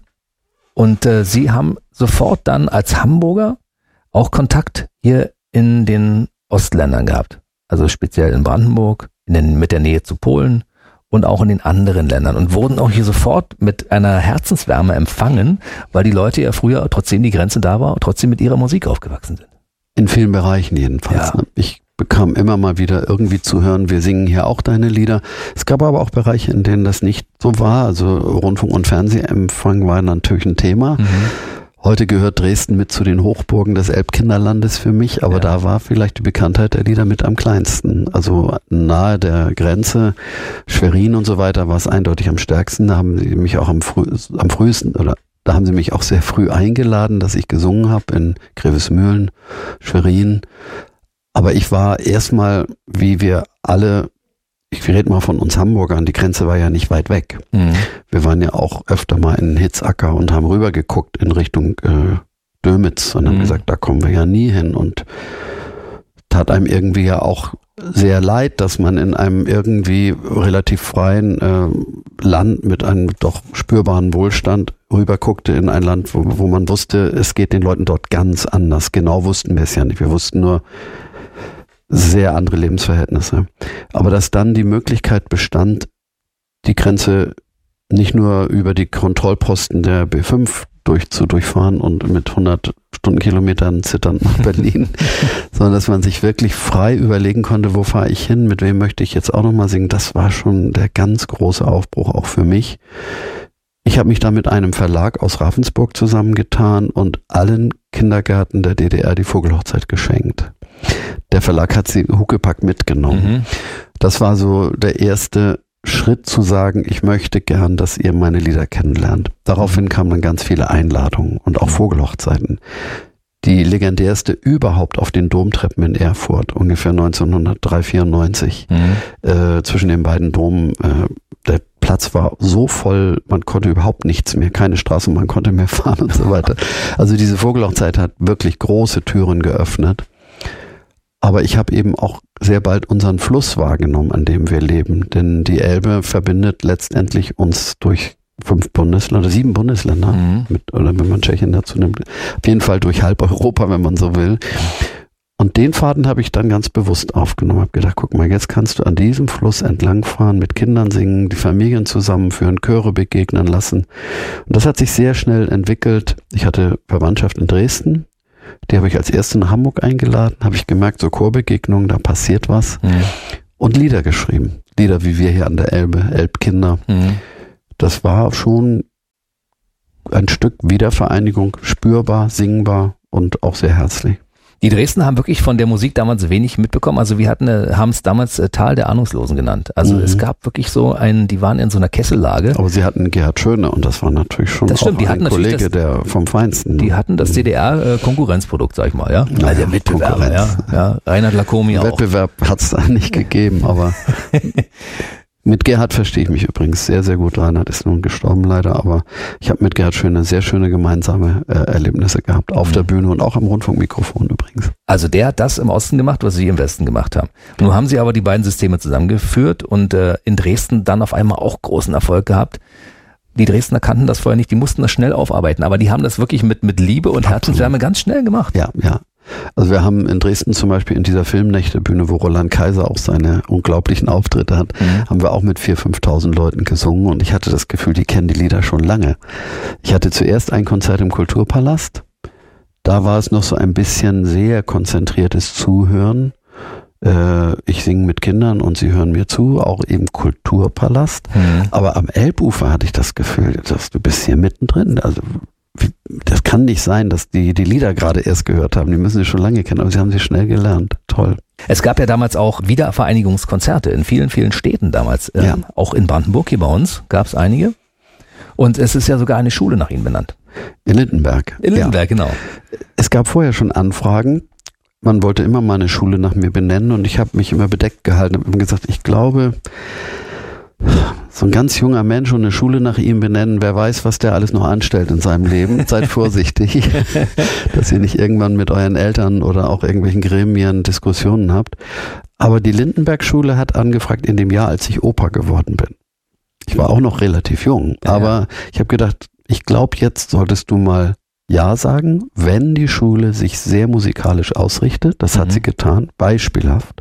und äh, Sie haben sofort dann als Hamburger auch Kontakt hier in den Ostländern gehabt. Also speziell in Brandenburg, in den, mit der Nähe zu Polen und auch in den anderen Ländern und wurden auch hier sofort mit einer Herzenswärme empfangen, weil die Leute ja früher, trotzdem die Grenze da war, trotzdem mit ihrer Musik aufgewachsen sind. In vielen Bereichen jedenfalls. Ja. Ich bekam immer mal wieder irgendwie zu hören, wir singen hier auch deine Lieder. Es gab aber auch Bereiche, in denen das nicht so war. Also Rundfunk- und Fernsehempfang war natürlich ein Thema. Mhm. Heute gehört Dresden mit zu den Hochburgen des Elbkinderlandes für mich, aber ja. Da war vielleicht die Bekanntheit der Lieder mit am kleinsten. Also nahe der Grenze, Schwerin und so weiter, war es eindeutig am stärksten. Da haben sie mich auch am, früh, am frühesten, oder da haben sie mich auch sehr früh eingeladen, dass ich gesungen habe in Grevesmühlen, Schwerin. Aber ich war erstmal, wie wir alle, ich rede mal von uns Hamburgern, die Grenze war ja nicht weit weg. Mhm. Wir waren ja auch öfter mal in Hitzacker und haben rübergeguckt in Richtung äh, Dömitz und haben mhm. gesagt, da kommen wir ja nie hin. Und tat einem irgendwie ja auch sehr leid, dass man in einem irgendwie relativ freien äh, Land mit einem doch spürbaren Wohlstand rüberguckte in ein Land, wo, wo man wusste, es geht den Leuten dort ganz anders. Genau wussten wir es ja nicht. Wir wussten nur, sehr andere Lebensverhältnisse. Aber dass dann die Möglichkeit bestand, die Grenze nicht nur über die Kontrollposten der B fünf durch, zu durchfahren und mit hundert Stundenkilometern zitternd nach Berlin, sondern dass man sich wirklich frei überlegen konnte, wo fahre ich hin, mit wem möchte ich jetzt auch nochmal singen. Das war schon der ganz große Aufbruch auch für mich. Ich habe mich da mit einem Verlag aus Ravensburg zusammengetan und allen Kindergärten der D D R die Vogelhochzeit geschenkt. Der Verlag hat sie Huckepack mitgenommen. Mhm. Das war so der erste Schritt zu sagen, ich möchte gern, dass ihr meine Lieder kennenlernt. Daraufhin kamen dann ganz viele Einladungen und auch Vogelhochzeiten. Die legendärste überhaupt auf den Domtreppen in Erfurt, ungefähr neunzehnhundertdrei, vierundneunzig, mhm. äh, zwischen den beiden Domen. Äh, der Platz war so voll, man konnte überhaupt nichts mehr, keine Straßenbahn konnte mehr fahren und so weiter. Also diese Vogelhochzeit hat wirklich große Türen geöffnet. Aber ich habe eben auch sehr bald unseren Fluss wahrgenommen, an dem wir leben. Denn die Elbe verbindet letztendlich uns durch fünf Bundesländer, sieben Bundesländer, mhm. mit, oder wenn man Tschechien dazu nimmt, auf jeden Fall durch halb Europa, wenn man so will. Und den Faden habe ich dann ganz bewusst aufgenommen, habe gedacht, guck mal, jetzt kannst du an diesem Fluss entlangfahren, mit Kindern singen, die Familien zusammenführen, Chöre begegnen lassen. Und das hat sich sehr schnell entwickelt. Ich hatte Verwandtschaft in Dresden, die habe ich als erste nach Hamburg eingeladen, habe ich gemerkt, so Chorbegegnungen, da passiert was. Mhm. Und Lieder geschrieben, Lieder wie wir hier an der Elbe, Elbkinder. Mhm. Das war schon ein Stück Wiedervereinigung, spürbar, singbar und auch sehr herzlich. Die Dresdner haben wirklich von der Musik damals wenig mitbekommen. Also wir hatten, haben es damals äh, Tal der Ahnungslosen genannt. Also mhm. es gab wirklich so einen, die waren in so einer Kessellage. Aber sie hatten Gerhard Schöne und das war natürlich schon das stimmt, auch die ein Kollege, das, der vom Feinsten. Die hatten das D D R-Konkurrenzprodukt, sag ich mal, ja. ja also der Mitbewerber, ja. ja. Reinhard Lacomi auch. Wettbewerb hat es da nicht gegeben, aber mit Gerhard verstehe ich mich übrigens sehr, sehr gut. Reinhard ist nun gestorben leider, aber ich habe mit Gerhard Schöne sehr schöne gemeinsame äh, Erlebnisse gehabt. Auf der Bühne und auch am Rundfunkmikrofon übrigens. Also der hat das im Osten gemacht, was Sie im Westen gemacht haben. Nun haben Sie aber die beiden Systeme zusammengeführt und äh, in Dresden dann auf einmal auch großen Erfolg gehabt. Die Dresdner kannten das vorher nicht, die mussten das schnell aufarbeiten, aber die haben das wirklich mit, mit Liebe und Herzenswärme ganz schnell gemacht. Ja, ja. Also wir haben in Dresden zum Beispiel in dieser Filmnächtebühne, wo Roland Kaiser auch seine unglaublichen Auftritte hat, mhm. haben wir auch mit viertausend, fünftausend Leuten gesungen und ich hatte das Gefühl, die kennen die Lieder schon lange. Ich hatte zuerst ein Konzert im Kulturpalast, da war es noch so ein bisschen sehr konzentriertes Zuhören. Äh, ich singe mit Kindern und sie hören mir zu, auch eben Kulturpalast. Mhm. Aber am Elbufer hatte ich das Gefühl, dass du bist hier mittendrin, also das kann nicht sein, dass die die Lieder gerade erst gehört haben. Die müssen sie schon lange kennen, aber sie haben sie schnell gelernt. Toll. Es gab ja damals auch Wiedervereinigungskonzerte in vielen, vielen Städten damals. Ja. Ähm, auch in Brandenburg, hier bei uns, gab es einige. Und es ist ja sogar eine Schule nach Ihnen benannt. In Lindenberg. In Lindenberg, ja. Genau. Es gab vorher schon Anfragen. Man wollte immer mal eine Schule nach mir benennen und ich habe mich immer bedeckt gehalten. Ich habe gesagt, ich glaube, so ein ganz junger Mensch und eine Schule nach ihm benennen, wer weiß, was der alles noch anstellt in seinem Leben. Seid vorsichtig, dass ihr nicht irgendwann mit euren Eltern oder auch irgendwelchen Gremien Diskussionen habt. Aber die Lindenberg-Schule hat angefragt in dem Jahr, als ich Opa geworden bin. Ich war auch noch relativ jung, aber ja. ich habe gedacht, ich glaube, jetzt solltest du mal Ja sagen, wenn die Schule sich sehr musikalisch ausrichtet. Das mhm. hat sie getan, beispielhaft.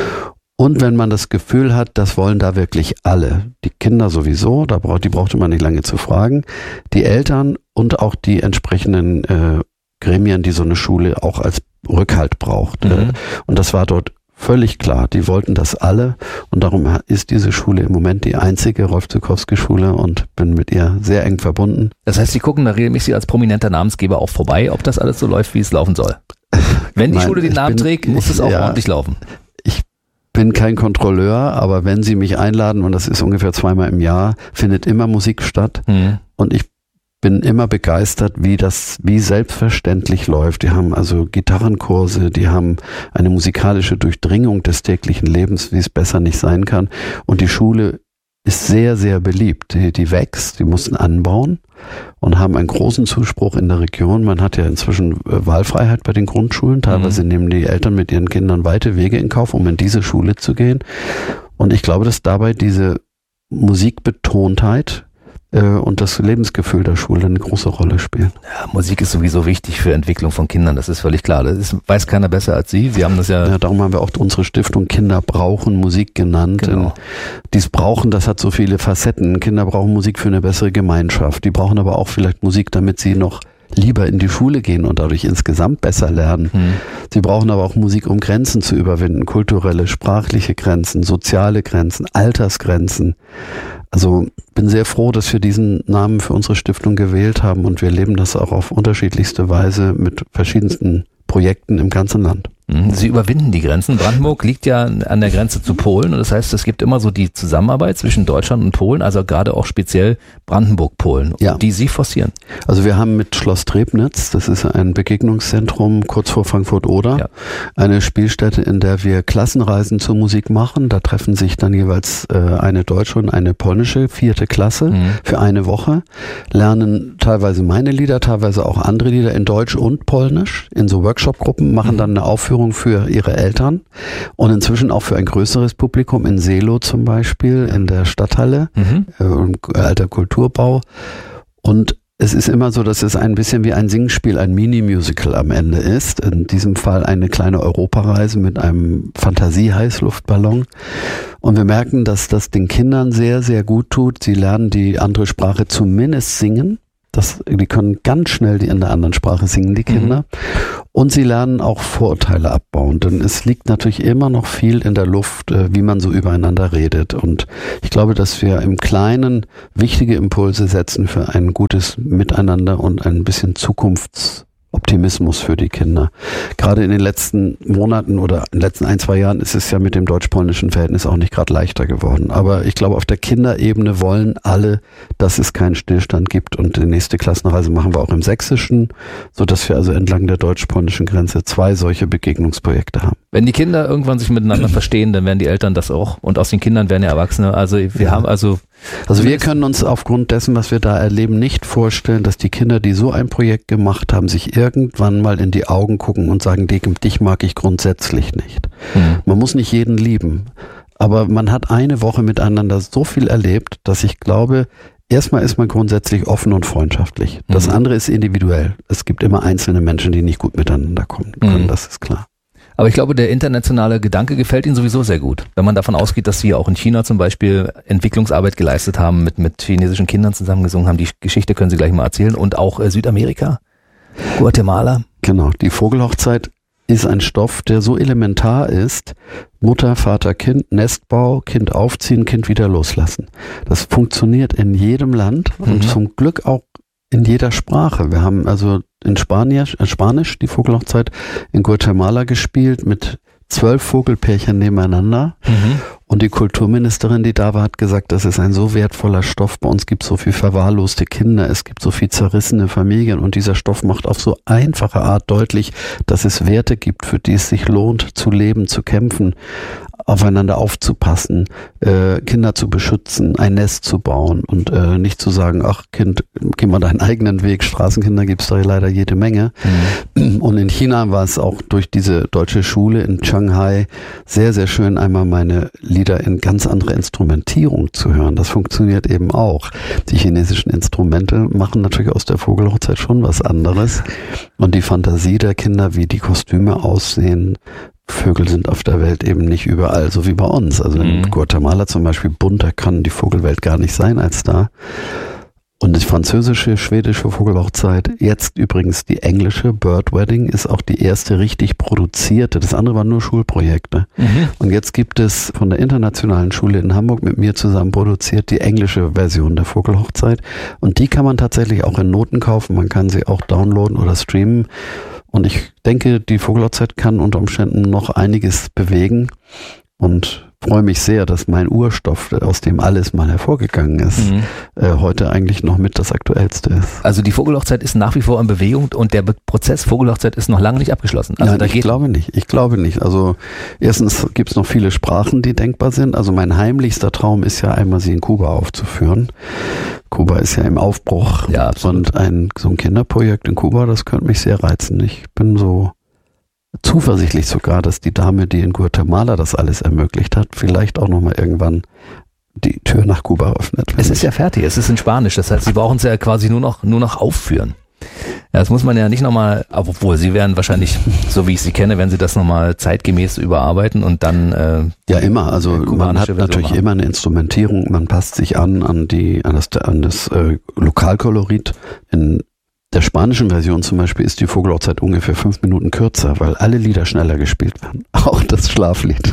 Und wenn man das Gefühl hat, das wollen da wirklich alle, die Kinder sowieso, da braucht, die brauchte man nicht lange zu fragen, die Eltern und auch die entsprechenden äh, Gremien, die so eine Schule auch als Rückhalt braucht. Mhm. Äh, und das war dort völlig klar, die wollten das alle und darum ist diese Schule im Moment die einzige Rolf-Zuckowski-Schule und bin mit ihr sehr eng verbunden. Das heißt, Sie gucken da regelmäßig als prominenter Namensgeber auch vorbei, ob das alles so läuft, wie es laufen soll. Wenn die Nein, Schule den Namen bin, trägt, muss ich, es auch ja, ordentlich laufen. Ich bin kein Kontrolleur, aber wenn Sie mich einladen, und das ist ungefähr zweimal im Jahr, findet immer Musik statt. Mhm. Und ich bin immer begeistert, wie das, wie selbstverständlich läuft. Die haben also Gitarrenkurse, die haben eine musikalische Durchdringung des täglichen Lebens, wie es besser nicht sein kann. Und die Schule ist sehr, sehr beliebt. Die, die wächst, die mussten anbauen und haben einen großen Zuspruch in der Region. Man hat ja inzwischen Wahlfreiheit bei den Grundschulen. Teilweise mhm. nehmen die Eltern mit ihren Kindern weite Wege in Kauf, um in diese Schule zu gehen. Und ich glaube, dass dabei diese Musikbetontheit und das Lebensgefühl der Schule eine große Rolle spielen. Ja, Musik ist sowieso wichtig für Entwicklung von Kindern, das ist völlig klar. Das ist, weiß keiner besser als Sie. Sie haben das ja... ja. Darum haben wir auch unsere Stiftung Kinder brauchen Musik genannt. Genau. Dies brauchen, das hat so viele Facetten. Kinder brauchen Musik für eine bessere Gemeinschaft. Die brauchen aber auch vielleicht Musik, damit sie noch lieber in die Schule gehen und dadurch insgesamt besser lernen. Hm. Sie brauchen aber auch Musik, um Grenzen zu überwinden. Kulturelle, sprachliche Grenzen, soziale Grenzen, Altersgrenzen. Also bin sehr froh, dass wir diesen Namen für unsere Stiftung gewählt haben und wir leben das auch auf unterschiedlichste Weise mit verschiedensten Projekten im ganzen Land. Sie überwinden die Grenzen. Brandenburg liegt ja an der Grenze zu Polen und das heißt, es gibt immer so die Zusammenarbeit zwischen Deutschland und Polen, also gerade auch speziell Brandenburg-Polen, ja. die Sie forcieren. Also wir haben mit Schloss Trebnitz, das ist ein Begegnungszentrum kurz vor Frankfurt-Oder, ja. eine Spielstätte, in der wir Klassenreisen zur Musik machen. Da treffen sich dann jeweils äh, eine deutsche und eine polnische vierte Klasse mhm. für eine Woche, lernen teilweise meine Lieder, teilweise auch andere Lieder in Deutsch und Polnisch in so Workshop-Gruppen, machen mhm. dann eine Aufführung für ihre Eltern und inzwischen auch für ein größeres Publikum in Seelow zum Beispiel, in der Stadthalle, mhm. äh, alter Kulturbau. Und Es ist immer so, dass es ein bisschen wie ein Singspiel, ein Mini-Musical am Ende ist. In diesem Fall eine kleine Europareise mit einem Fantasie-Heißluftballon. Und wir merken, dass das den Kindern sehr, sehr gut tut. Sie lernen die andere Sprache zumindest singen. Das, die können ganz schnell die in der anderen Sprache singen, die Kinder. Mhm. Und sie lernen auch Vorurteile abbauen. Denn es liegt natürlich immer noch viel in der Luft, wie man so übereinander redet. Und ich glaube, dass wir im Kleinen wichtige Impulse setzen für ein gutes Miteinander und ein bisschen Zukunftsoptimismus für die Kinder. Gerade in den letzten Monaten oder in den letzten ein, zwei Jahren ist es ja mit dem deutsch-polnischen Verhältnis auch nicht gerade leichter geworden. Aber ich glaube, auf der Kinderebene wollen alle, dass es keinen Stillstand gibt. Und die nächste Klassenreise machen wir auch im Sächsischen, sodass wir also entlang der deutsch-polnischen Grenze zwei solche Begegnungsprojekte haben. Wenn die Kinder irgendwann sich miteinander verstehen, dann werden die Eltern das auch. Und aus den Kindern werden ja Erwachsene. Also wir ja. haben also... Also wir können uns aufgrund dessen, was wir da erleben, nicht vorstellen, dass die Kinder, die so ein Projekt gemacht haben, sich irgendwann mal in die Augen gucken und sagen, dich mag ich grundsätzlich nicht. Mhm. Man muss nicht jeden lieben, aber man hat eine Woche miteinander so viel erlebt, dass ich glaube, erstmal ist man grundsätzlich offen und freundschaftlich. Das mhm. andere ist individuell. Es gibt immer einzelne Menschen, die nicht gut miteinander kommen können, mhm. das ist klar. Aber ich glaube, der internationale Gedanke gefällt Ihnen sowieso sehr gut. Wenn man davon ausgeht, dass Sie auch in China zum Beispiel Entwicklungsarbeit geleistet haben, mit, mit chinesischen Kindern zusammengesungen haben. Die Geschichte können Sie gleich mal erzählen. Und auch äh, Südamerika, Guatemala. Genau, die Vogelhochzeit ist ein Stoff, der so elementar ist. Mutter, Vater, Kind, Nestbau, Kind aufziehen, Kind wieder loslassen. Das funktioniert in jedem Land und mhm. zum Glück auch in jeder Sprache. Wir haben also in Spanisch, äh Spanisch die Vogelhochzeit in Guatemala gespielt mit zwölf Vogelpärchen nebeneinander. Mhm. Und die Kulturministerin, die da war, hat gesagt, das ist ein so wertvoller Stoff. Bei uns gibt es so viel verwahrloste Kinder, es gibt so viel zerrissene Familien und dieser Stoff macht auf so einfache Art deutlich, dass es Werte gibt, für die es sich lohnt, zu leben, zu kämpfen, aufeinander aufzupassen, äh, Kinder zu beschützen, ein Nest zu bauen und äh, nicht zu sagen, ach Kind, geh mal deinen eigenen Weg, Straßenkinder gibt es da leider jede Menge. Mhm. Und in China war es auch durch diese deutsche Schule in Shanghai sehr, sehr schön, einmal meine Lieder in ganz andere Instrumentierung zu hören. Das funktioniert eben auch. Die chinesischen Instrumente machen natürlich aus der Vogelhochzeit schon was anderes. Und die Fantasie der Kinder, wie die Kostüme aussehen, Vögel sind auf der Welt eben nicht überall, so wie bei uns. Also in mhm. Guatemala zum Beispiel, bunter kann die Vogelwelt gar nicht sein als da. Und die französische, schwedische Vogelhochzeit, jetzt übrigens die englische Bird Wedding, ist auch die erste richtig produzierte. Das andere waren nur Schulprojekte. Mhm. Und jetzt gibt es von der internationalen Schule in Hamburg mit mir zusammen produziert die englische Version der Vogelhochzeit. Und die kann man tatsächlich auch in Noten kaufen. Man kann sie auch downloaden oder streamen. Und ich denke, die Vogelhochzeit kann unter Umständen noch einiges bewegen und freue mich sehr, dass mein Urstoff, aus dem alles mal hervorgegangen ist, mhm. äh, heute eigentlich noch mit das Aktuellste ist. Also die Vogelhochzeit ist nach wie vor in Bewegung und der Prozess Vogelhochzeit ist noch lange nicht abgeschlossen. Also Nein, da ich geht glaube nicht. Ich glaube nicht. Also erstens gibt es noch viele Sprachen, die denkbar sind. Also mein heimlichster Traum ist ja einmal, sie in Kuba aufzuführen. Kuba ist ja im Aufbruch. Ja, absolut. Und ein, so ein Kinderprojekt in Kuba, das könnte mich sehr reizen. Ich bin so zuversichtlich sogar, dass die Dame, die in Guatemala das alles ermöglicht hat, vielleicht auch nochmal irgendwann die Tür nach Kuba öffnet. Es ist ja fertig, es ist in Spanisch, das heißt, sie brauchen es ja quasi nur noch, nur noch aufführen. Ja, das muss man ja nicht nochmal, obwohl sie werden wahrscheinlich, so wie ich sie kenne, werden sie das nochmal zeitgemäß überarbeiten und dann äh, ja immer, also man hat natürlich immer eine Instrumentierung, man passt sich an an die an das, an das äh, Lokalkolorit. In der spanischen Version zum Beispiel ist die Vogelhochzeit ungefähr fünf Minuten kürzer, weil alle Lieder schneller gespielt werden. Auch das Schlaflied.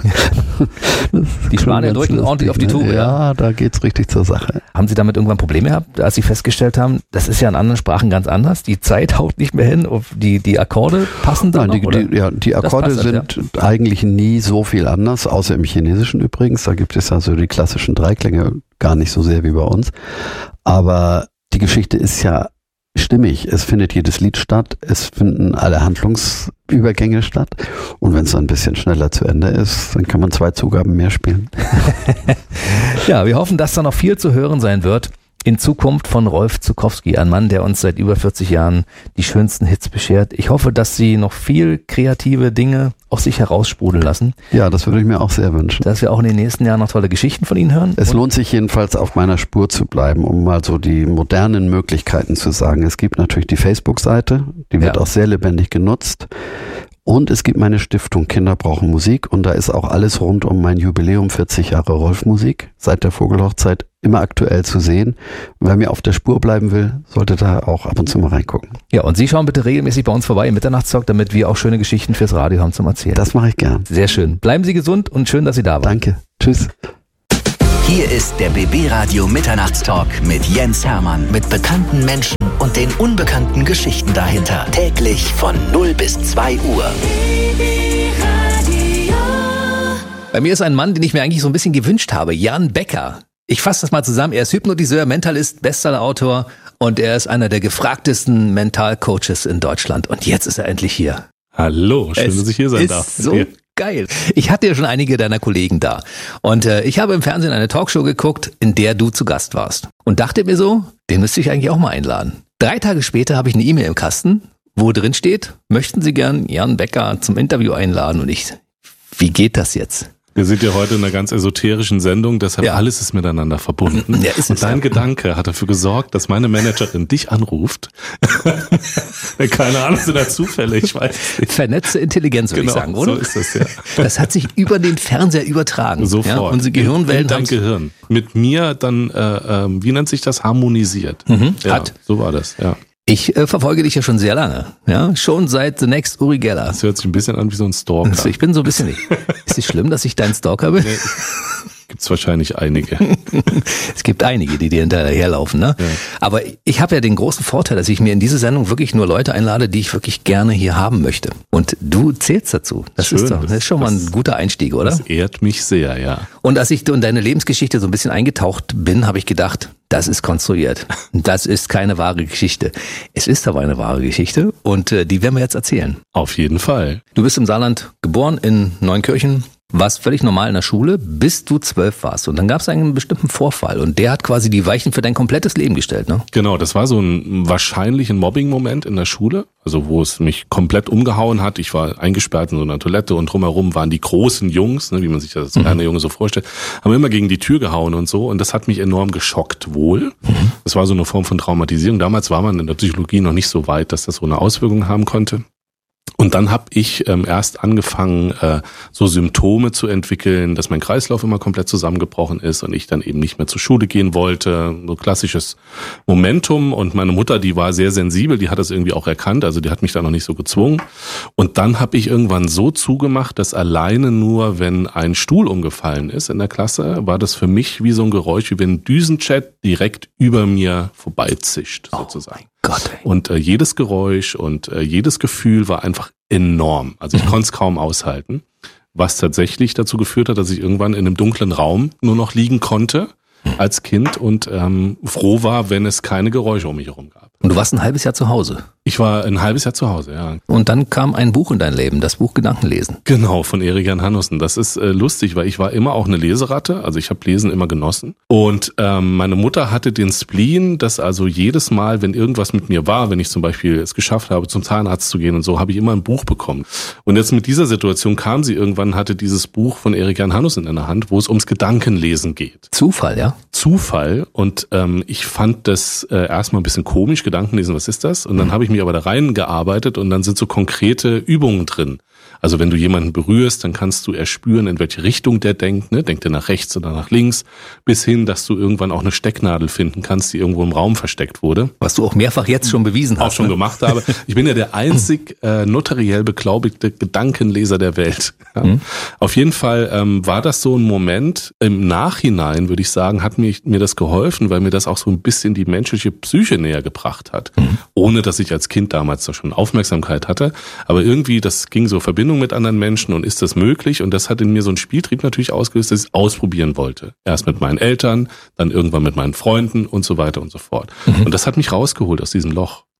Das die Spanier drücken ordentlich auf die Tube. Ja, da geht's richtig zur Sache. Haben Sie damit irgendwann Probleme gehabt, als Sie festgestellt haben, das ist ja in anderen Sprachen ganz anders, die Zeit haut nicht mehr hin, die, die Akkorde passen dann Nein, noch, die, die, ja, die Akkorde passt, sind ja. eigentlich nie so viel anders, außer im Chinesischen übrigens. Da gibt es also die klassischen Dreiklänge gar nicht so sehr wie bei uns. Aber die Geschichte ist ja stimmig. Es findet jedes Lied statt, es finden alle Handlungsübergänge statt und wenn es dann ein bisschen schneller zu Ende ist, dann kann man zwei Zugaben mehr spielen. Ja, wir hoffen, dass da noch viel zu hören sein wird in Zukunft von Rolf Zuckowski, ein Mann, der uns seit über vierzig Jahren die schönsten Hits beschert. Ich hoffe, dass Sie noch viel kreative Dinge aus sich heraussprudeln lassen. Ja, das würde ich mir auch sehr wünschen. Dass wir auch in den nächsten Jahren noch tolle Geschichten von Ihnen hören. Es lohnt sich jedenfalls auf meiner Spur zu bleiben, um mal so die modernen Möglichkeiten zu sagen. Es gibt natürlich die Facebook-Seite, die wird Ja. auch sehr lebendig genutzt. Und es gibt meine Stiftung Kinder brauchen Musik und da ist auch alles rund um mein Jubiläum vierzig Jahre Rolf-Musik seit der Vogelhochzeit immer aktuell zu sehen. Und wer mir auf der Spur bleiben will, sollte da auch ab und zu mal reingucken. Ja, und Sie schauen bitte regelmäßig bei uns vorbei im Mitternachtstalk, damit wir auch schöne Geschichten fürs Radio haben zum Erzählen. Das mache ich gern. Sehr schön. Bleiben Sie gesund und schön, dass Sie da waren. Danke. Tschüss. Hier ist der B B Radio Mitternachtstalk mit Jens Hermann. Mit bekannten Menschen und den unbekannten Geschichten dahinter. Täglich von null bis zwei Uhr. Bei mir ist ein Mann, den ich mir eigentlich so ein bisschen gewünscht habe. Jan Becker. Ich fasse das mal zusammen. Er ist Hypnotiseur, Mentalist, Bestsellerautor und er ist einer der gefragtesten Mentalcoaches in Deutschland. Und jetzt ist er endlich hier. Hallo, schön, es dass ich hier sein ist darf. So geil. Ich hatte ja schon einige deiner Kollegen da. Und äh, ich habe im Fernsehen eine Talkshow geguckt, in der du zu Gast warst. Und dachte mir so, den müsste ich eigentlich auch mal einladen. Drei Tage später habe ich eine E-Mail im Kasten, wo drin steht, möchten Sie gern Jan Becker zum Interview einladen? Und ich, wie geht das jetzt? Wir sind ja heute in einer ganz esoterischen Sendung, deshalb Ja. alles ist miteinander verbunden. Ja, ist und es, dein ja. Gedanke hat dafür gesorgt, dass meine Managerin dich anruft. Keine Ahnung, sind da Zufälle, ich weiß nicht. Vernetzte Intelligenz, würde Genau, ich sagen, oder? so ist das, ja. Das hat sich über den Fernseher übertragen. Sofort. Ja? Unsere in, Gehirnwellen in dein haben's- Gehirn. Mit mir dann, äh, ähm, wie nennt sich das, harmonisiert. Mhm, Ja, hat. so war das, ja. Ich äh, verfolge dich ja schon sehr lange. Ja, schon seit The Next Uri Geller. Das hört sich ein bisschen an wie so ein Stalker. Also ich bin so ein bisschen nicht. Ist es schlimm, dass ich dein Stalker bin? Nee, gibt's wahrscheinlich einige. Es gibt einige, die dir hinterherlaufen, ne? Ja. Aber ich habe ja den großen Vorteil, dass ich mir in diese Sendung wirklich nur Leute einlade, die ich wirklich gerne hier haben möchte. Und du zählst dazu. Das Schön, ist doch, das- das ist schon mal ein das- guter Einstieg, oder? Das ehrt mich sehr, ja. Und als ich in deine Lebensgeschichte so ein bisschen eingetaucht bin, habe ich gedacht, das ist konstruiert. Das ist keine wahre Geschichte. Es ist aber eine wahre Geschichte und äh, die werden wir jetzt erzählen. Auf jeden Fall. Du bist im Saarland geboren, in Neunkirchen, warst völlig normal in der Schule, bis du zwölf warst. Und dann gab es einen bestimmten Vorfall und der hat quasi die Weichen für dein komplettes Leben gestellt, ne? Genau, das war so ein wahrscheinlich ein Mobbing-Moment in der Schule, also wo es mich komplett umgehauen hat. Ich war eingesperrt in so einer Toilette und drumherum waren die großen Jungs, ne, wie man sich das als Mhm. kleiner Junge so vorstellt, haben immer gegen die Tür gehauen und so und das hat mich enorm geschockt wohl. Mhm. Das war so eine Form von Traumatisierung. Damals war man in der Psychologie noch nicht so weit, dass das so eine Auswirkung haben konnte. Und dann habe ich ähm, erst angefangen, äh, so Symptome zu entwickeln, dass mein Kreislauf immer komplett zusammengebrochen ist und ich dann eben nicht mehr zur Schule gehen wollte. So klassisches Momentum. Und meine Mutter, die war sehr sensibel, die hat das irgendwie auch erkannt, also die hat mich da noch nicht so gezwungen. Und dann habe ich irgendwann so zugemacht, dass alleine nur, wenn ein Stuhl umgefallen ist in der Klasse, war das für mich wie so ein Geräusch, wie wenn ein Düsenjet direkt über mir vorbeizischt, sozusagen. Gott, ey. Und äh, jedes Geräusch und äh, jedes Gefühl war einfach enorm. Also ich konnte es kaum aushalten, was tatsächlich dazu geführt hat, dass ich irgendwann in einem dunklen Raum nur noch liegen konnte als Kind und ähm, froh war, wenn es keine Geräusche um mich herum gab. Und du warst ein halbes Jahr zu Hause. Ich war ein halbes Jahr zu Hause, ja. Und dann kam ein Buch in dein Leben, das Buch Gedankenlesen. Genau, von Erik Jan Hannussen. Das ist äh, lustig, weil ich war immer auch eine Leseratte, also ich habe Lesen immer genossen. Und ähm, meine Mutter hatte den Spleen, dass also jedes Mal, wenn irgendwas mit mir war, wenn ich zum Beispiel es geschafft habe, zum Zahnarzt zu gehen und so, habe ich immer ein Buch bekommen. Und jetzt mit dieser Situation kam sie irgendwann, hatte dieses Buch von Erik Jan Hannussen in der Hand, wo es ums Gedankenlesen geht. Zufall, ja? Zufall und ähm, ich fand das äh, erstmal ein bisschen komisch, Gedankenlesen, was ist das? Und dann habe ich mich aber da reingearbeitet und dann sind so konkrete Übungen drin. Also wenn du jemanden berührst, dann kannst du erspüren, in welche Richtung der denkt, ne? Denkt er nach rechts oder nach links, bis hin, dass du irgendwann auch eine Stecknadel finden kannst, die irgendwo im Raum versteckt wurde. Was du auch mehrfach jetzt schon bewiesen hast. Auch schon ne? gemacht habe. Ich bin ja der einzig äh, notariell beglaubigte Gedankenleser der Welt. Ja. Mhm. Auf jeden Fall ähm, war das so ein Moment, im Nachhinein würde ich sagen, hat mir, mir das geholfen, weil mir das auch so ein bisschen die menschliche Psyche näher gebracht hat. Mhm. Ohne, dass ich als Kind damals da schon Aufmerksamkeit hatte. Aber irgendwie, das ging so Verbindung mit anderen Menschen und ist das möglich? Und das hat in mir so einen Spieltrieb natürlich ausgelöst, dass ich es ausprobieren wollte. Erst mit meinen Eltern, dann irgendwann mit meinen Freunden und so weiter und so fort. Mhm. Und das hat mich rausgeholt aus diesem Loch.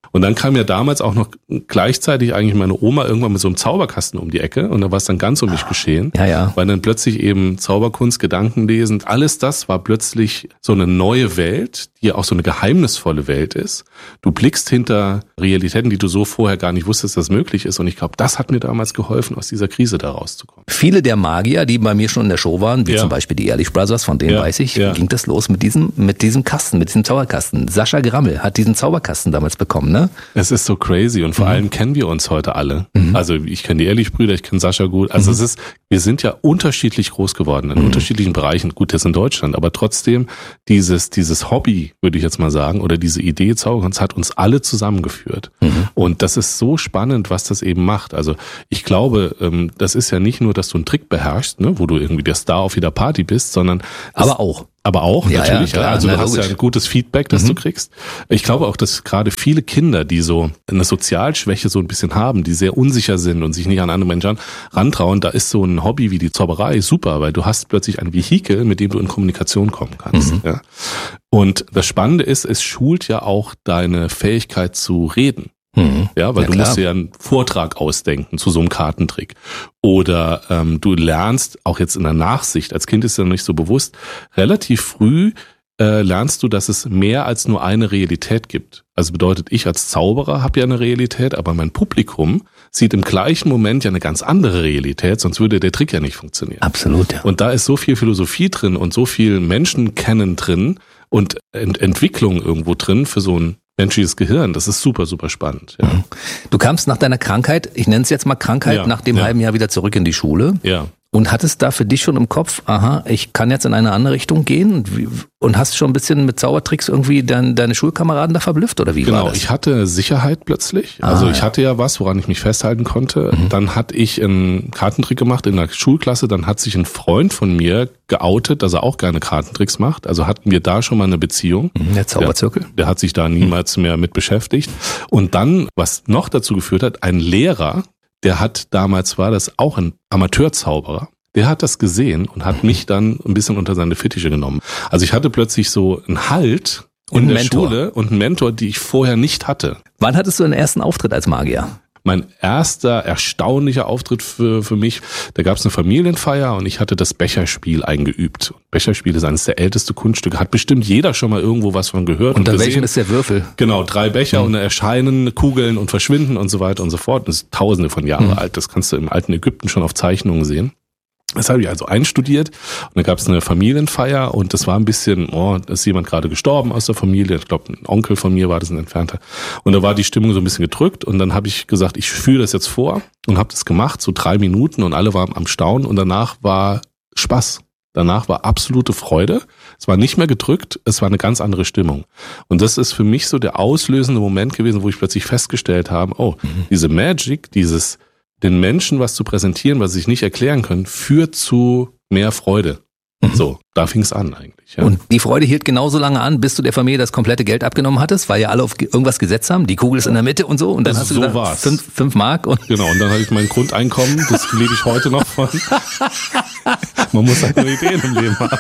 Und dann kam ja damals auch noch gleichzeitig eigentlich meine Oma irgendwann mit so einem Zauberkasten um die Ecke und da war es dann ganz um mich geschehen. Ja, ja. Weil dann plötzlich eben Zauberkunst, Gedankenlesen, alles das war plötzlich so eine neue Welt, die auch so eine geheimnisvolle Welt ist. Du blickst hinter Realitäten, die du so vorher gar nicht wusstest, dass möglich ist. Und ich glaube, das hat mir damals geholfen, aus dieser Krise da rauszukommen. Viele der Magier, die bei mir schon in der Show waren, wie ja. zum Beispiel die Ehrlich Brothers, von denen ja. weiß ich, ja. ging das los mit diesem, mit diesem Kasten, mit diesem Zauberkasten. Sascha Grammel hat diesen Zauberkasten damals bekommen, ne? Es ist so crazy und vor mhm. allem kennen wir uns heute alle. Mhm. Also ich kenne die Ehrlich-Brüder, ich kenne Sascha gut. Also mhm. es ist, wir sind ja unterschiedlich groß geworden, in mhm. unterschiedlichen Bereichen. Gut, jetzt in Deutschland, aber trotzdem dieses, dieses Hobby, würde ich jetzt mal sagen, oder diese Idee Zauberkunst hat uns alle zusammengeführt. Mhm. Und das ist so spannend, was das eben macht. Also ich glaube, das ist ja nicht nur, dass du einen Trick beherrschst, ne, wo du irgendwie der Star auf jeder Party bist, sondern aber auch. Aber auch, ja, natürlich. Ja, klar, also na, du hast logisch. ja ein gutes Feedback, das mhm. du kriegst. Ich glaube auch, dass gerade viele Kinder, die so eine Sozialschwäche so ein bisschen haben, die sehr unsicher sind und sich nicht an andere Menschen rantrauen, da ist so ein Hobby wie die Zauberei super, weil du hast plötzlich ein Vehikel, mit dem du in Kommunikation kommen kannst. Mhm. Ja. Und das Spannende ist, es schult ja auch deine Fähigkeit zu reden. Mhm. Ja, weil ja, du klar. musst dir ja einen Vortrag ausdenken zu so einem Kartentrick. Oder ähm, du lernst, auch jetzt in der Nachsicht, als Kind ist ja noch nicht so bewusst, relativ früh äh, lernst du, dass es mehr als nur eine Realität gibt. Also bedeutet, ich als Zauberer habe ja eine Realität, aber mein Publikum sieht im gleichen Moment ja eine ganz andere Realität, sonst würde der Trick ja nicht funktionieren. Absolut, ja. Und da ist so viel Philosophie drin und so viel Menschenkennen drin und Ent- Entwicklung irgendwo drin für so ein menschliches Gehirn, das ist super, super spannend. Ja. Du kamst nach deiner Krankheit, ich nenne es jetzt mal Krankheit, ja, nach dem ja. halben Jahr wieder zurück in die Schule. Ja. Und hattest da für dich schon im Kopf, aha, ich kann jetzt in eine andere Richtung gehen und, wie, und hast schon ein bisschen mit Zaubertricks irgendwie dein, deine Schulkameraden da verblüfft oder wie genau, war das? Ich hatte Sicherheit plötzlich. Ah, also ich ja. hatte ja was, woran ich mich festhalten konnte. Mhm. Dann hatte ich einen Kartentrick gemacht in der Schulklasse. Dann hat sich ein Freund von mir geoutet, dass er auch gerne Kartentricks macht. Also hatten wir da schon mal eine Beziehung. Mhm, der Zauberzirkel. Der, der hat sich da niemals mhm. mehr mit beschäftigt. Und dann, was noch dazu geführt hat, ein Lehrer, der hat damals, war das auch ein Amateurzauberer, der hat das gesehen und hat mich dann ein bisschen unter seine Fittiche genommen. Also ich hatte plötzlich so einen Halt in und der Mentor. Schule und einen Mentor, die ich vorher nicht hatte. Wann hattest du den ersten Auftritt als Magier? Mein erster erstaunlicher Auftritt für, für mich, da gab es eine Familienfeier und ich hatte das Becherspiel eingeübt. Becherspiel ist eines der ältesten Kunststücke, hat bestimmt jeder schon mal irgendwo was von gehört. Unter und welchem ist der Würfel? Genau, drei Becher mhm. und erscheinen, Kugeln und verschwinden und so weiter und so fort. Das ist tausende von Jahren mhm. alt, das kannst du im alten Ägypten schon auf Zeichnungen sehen. Das habe ich also einstudiert und dann gab es eine Familienfeier und das war ein bisschen, oh, da ist jemand gerade gestorben aus der Familie, ich glaube ein Onkel von mir war das, ein Entfernter, und da war die Stimmung so ein bisschen gedrückt und dann habe ich gesagt, ich führe das jetzt vor und habe das gemacht, so drei Minuten und alle waren am Staunen und danach war Spaß. Danach war absolute Freude. Es war nicht mehr gedrückt, es war eine ganz andere Stimmung. Und das ist für mich so der auslösende Moment gewesen, wo ich plötzlich festgestellt habe, oh, mhm. diese Magic, dieses den Menschen was zu präsentieren, was sie sich nicht erklären können, führt zu mehr Freude. Mhm. So, da fing es an eigentlich. Ja. Und die Freude hielt genauso lange an, bis du der Familie das komplette Geld abgenommen hattest, weil ja alle auf irgendwas gesetzt haben, die Kugel ist in der Mitte und so. Und dann also hast du so gesagt, war's. Fünf, fünf Mark. Und genau, und dann hatte ich mein Grundeinkommen, das lebe ich heute noch von. Man muss halt nur Ideen im Leben haben.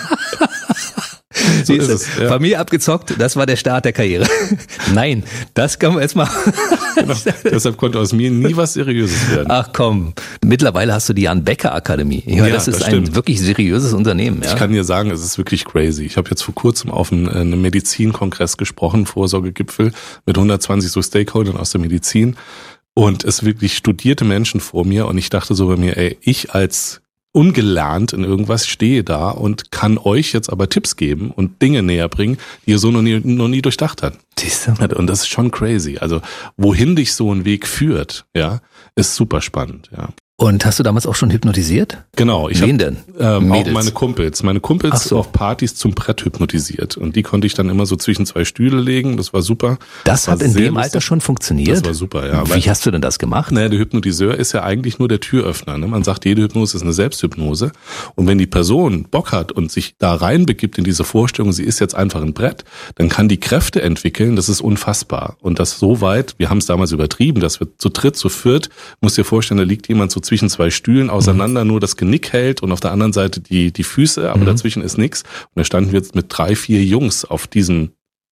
So ist es. Ja. Familie abgezockt, das war der Start der Karriere. Nein, das kann man jetzt mal. Genau. Deshalb konnte aus mir nie was Seriöses werden. Ach komm, mittlerweile hast du die Jan Becker Akademie. Ich meine, ja, das ist das ein wirklich seriöses Unternehmen. Ja? Ich kann dir sagen, es ist wirklich crazy. Ich habe jetzt vor kurzem auf einem, einem Medizinkongress gesprochen, Vorsorgegipfel mit hundertzwanzig so Stakeholdern aus der Medizin und es wirklich studierte Menschen vor mir und ich dachte so bei mir, ey, ich als ungelernt in irgendwas stehe da und kann euch jetzt aber Tipps geben und Dinge näher bringen, die ihr so noch nie, noch nie durchdacht habt. Siehst du? Und das ist schon crazy. Also wohin dich so ein Weg führt, ja, ist super spannend, ja. Und hast du damals auch schon hypnotisiert? Genau. Ich Wen hab, denn? Ähm, auch meine Kumpels. Meine Kumpels so. auf Partys zum Brett hypnotisiert. Und die konnte ich dann immer so zwischen zwei Stühle legen. Das war super. Das, das hat in dem lustig. Alter schon funktioniert? Das war super, ja. Wie Weil, hast du denn das gemacht? Naja, der Hypnotiseur ist ja eigentlich nur der Türöffner. Ne? Man sagt, jede Hypnose ist eine Selbsthypnose. Und wenn die Person Bock hat und sich da reinbegibt in diese Vorstellung, sie ist jetzt einfach ein Brett, dann kann die Kräfte entwickeln. Das ist unfassbar. Und das so weit, wir haben es damals übertrieben, dass wir zu dritt, zu viert, musst dir vorstellen, da liegt jemand so zwischen zwei Stühlen auseinander, mhm. nur das Genick hält und auf der anderen Seite die die Füße, aber mhm. dazwischen ist nichts. Und da standen wir jetzt mit drei, vier Jungs auf diesem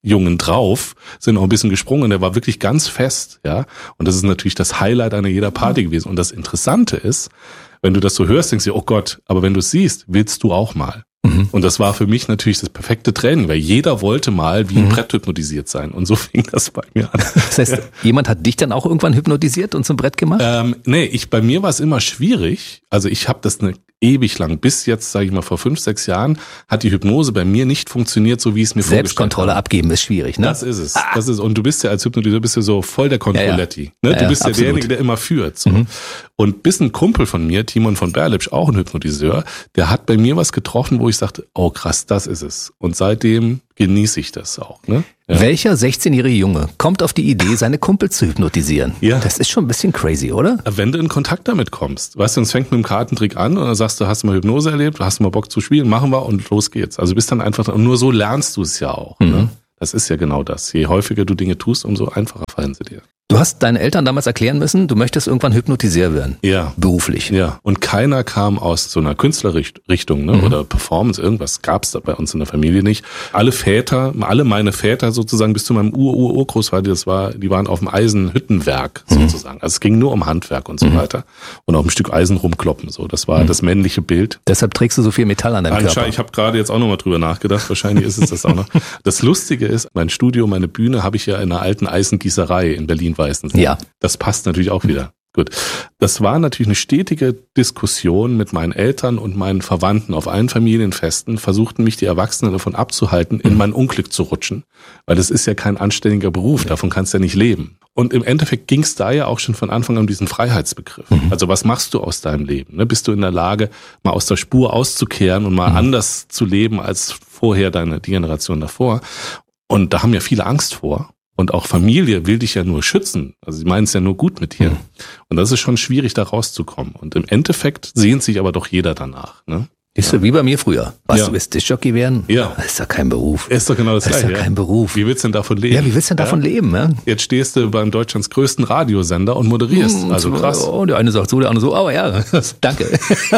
Jungen drauf, sind auch ein bisschen gesprungen und der war wirklich ganz fest, ja. Und das ist natürlich das Highlight einer jeder Party gewesen. Und das Interessante ist, wenn du das so hörst, denkst du, oh Gott, aber wenn du es siehst, willst du auch mal. Mhm. Und das war für mich natürlich das perfekte Training, weil jeder wollte mal wie ein mhm. Brett hypnotisiert sein. Und so fing das bei mir an. Das heißt, ja. jemand hat dich dann auch irgendwann hypnotisiert und zum Brett gemacht? Ähm, nee, ich, bei mir war es immer schwierig. Also ich habe das eine ewig lang, bis jetzt, sage ich mal, vor fünf, sechs Jahren, hat die Hypnose bei mir nicht funktioniert, so wie es mir vorgestellt habe. Selbstkontrolle abgeben ist schwierig, ne? Das ist es. Ah. Das ist, und du bist ja als Hypnotiseur bist ja so voll der Kontrolletti. Ja, ja. Ne? Du ja, bist ja, ja derjenige, der immer führt. So. Mhm. Und bis ein Kumpel von mir, Timon von Berlipsch, auch ein Hypnotiseur, der hat bei mir was getroffen, wo ich sagte, oh krass, das ist es. Und seitdem genieße ich das auch. Ne? Ja. Welcher sechzehnjährige Junge kommt auf die Idee, seine Kumpels zu hypnotisieren? Ja. Das ist schon ein bisschen crazy, oder? Wenn du in Kontakt damit kommst. Weißt du, es fängt mit einem Kartentrick an und dann sagst du, hast du mal Hypnose erlebt, hast du mal Bock zu spielen, machen wir und los geht's. Also du bist dann einfach, und nur so lernst du es ja auch. Mhm. Ne? Das ist ja genau das. Je häufiger du Dinge tust, umso einfacher fallen sie dir. Du hast deinen Eltern damals erklären müssen, du möchtest irgendwann Hypnotiseur werden. Ja. Beruflich. Ja. Und keiner kam aus so einer Künstlerrichtung, ne, mhm. oder Performance, irgendwas gab's da bei uns in der Familie nicht. Alle Väter, alle meine Väter sozusagen bis zu meinem Ur-Ur-Urgroßvater, das war, die waren auf dem Eisenhüttenwerk sozusagen. Mhm. Also es ging nur um Handwerk und so mhm. weiter. Und auf ein Stück Eisen rumkloppen, so. Das war mhm. das männliche Bild. Deshalb trägst du so viel Metall an deinem Körper. Ich habe gerade jetzt auch nochmal drüber nachgedacht. Wahrscheinlich ist es das auch noch. Das Lustige ist, mein Studio, meine Bühne habe ich ja in einer alten Eisengießerei in Berlin-Weißensee. Ja. Das passt natürlich auch wieder. Gut. Das war natürlich eine stetige Diskussion mit meinen Eltern und meinen Verwandten auf allen Familienfesten, versuchten mich die Erwachsenen davon abzuhalten, in mein Unglück zu rutschen. Weil das ist ja kein anständiger Beruf, davon kannst du ja nicht leben. Und im Endeffekt ging es da ja auch schon von Anfang an um diesen Freiheitsbegriff. Mhm. Also was machst du aus deinem Leben? Ne? Bist du in der Lage, mal aus der Spur auszukehren und mal mhm. anders zu leben als vorher deine, die Generation davor? Und da haben ja viele Angst vor. Und auch Familie will dich ja nur schützen. Also sie meinen es ja nur gut mit dir. Mhm. Und das ist schon schwierig, da rauszukommen. Und im Endeffekt sehnt sich aber doch jeder danach. Ne? Ist so wie bei mir früher. Was, ja. du willst Diskjockey werden? Ja. Das ist doch kein Beruf. Ist doch genau das, das Gleiche. Das ist doch kein ja. Beruf. Wie willst du denn davon leben? Ja, wie willst du denn davon ja? leben? Ja? Jetzt stehst du beim Deutschlands größten Radiosender und moderierst. Hm, also krass. Oh, der eine sagt so, der andere so. Aber ja, danke.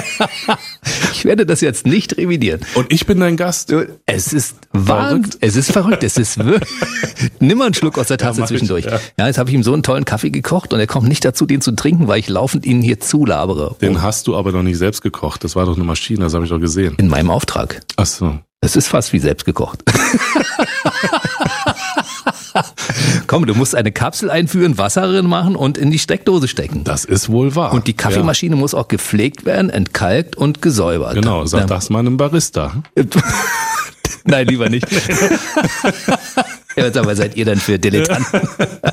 Ich werde das jetzt nicht revidieren. Und ich bin dein Gast. Es ist verrückt. Es ist verrückt. Es ist wirklich. Nimm mal einen Schluck aus der Tasse ja, zwischendurch. Ich, ja. ja, jetzt habe ich ihm so einen tollen Kaffee gekocht und er kommt nicht dazu, den zu trinken, weil ich laufend ihn hier zulabere. Den oh. hast du aber noch nicht selbst gekocht. Das war doch eine Maschine, das habe ich doch gesehen. In meinem Auftrag. Ach so. Es ist fast wie selbst gekocht. Komm, du musst eine Kapsel einführen, Wasser drin machen und in die Steckdose stecken. Das ist wohl wahr. Und die Kaffeemaschine ja. muss auch gepflegt werden, entkalkt und gesäubert. Genau, sag ja. das mal einem Barista. Nein, lieber nicht. Ja, aber seid ihr dann für Dilettanten?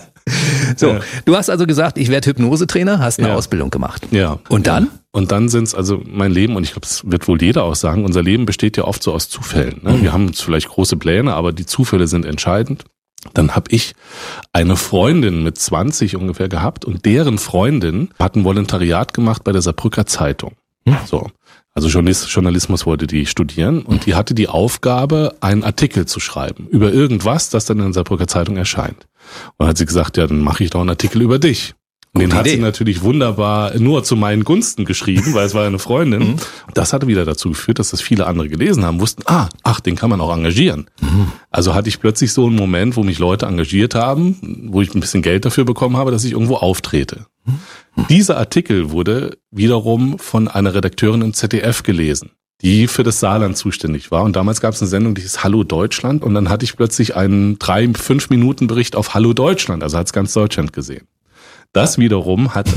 So, ja. du hast also gesagt, ich werde Hypnosetrainer, hast eine ja. Ausbildung gemacht. Ja. Und dann? Und dann sind's also mein Leben, und ich glaube, das wird wohl jeder auch sagen, unser Leben besteht ja oft so aus Zufällen. Ne? Mhm. Wir haben vielleicht große Pläne, aber die Zufälle sind entscheidend. Dann habe ich eine Freundin mit zwanzig ungefähr gehabt und deren Freundin hat ein Volontariat gemacht bei der Saarbrücker Zeitung. Mhm. So. Also Journalismus wollte die studieren und die hatte die Aufgabe, einen Artikel zu schreiben über irgendwas, das dann in der Saarbrücker Zeitung erscheint. Und dann hat sie gesagt, ja, dann mache ich doch einen Artikel über dich. Und den hat sie natürlich wunderbar nur zu meinen Gunsten geschrieben, weil es war eine Freundin. Mhm. Das hatte wieder dazu geführt, dass das viele andere gelesen haben, wussten, ah, ach, den kann man auch engagieren. Mhm. Also hatte ich plötzlich so einen Moment, wo mich Leute engagiert haben, wo ich ein bisschen Geld dafür bekommen habe, dass ich irgendwo auftrete. Mhm. Dieser Artikel wurde wiederum von einer Redakteurin im Z D F gelesen, die für das Saarland zuständig war. Und damals gab es eine Sendung, die hieß Hallo Deutschland. Und dann hatte ich plötzlich einen drei, fünf Minuten Bericht auf Hallo Deutschland. Also hat es ganz Deutschland gesehen. Das wiederum hat,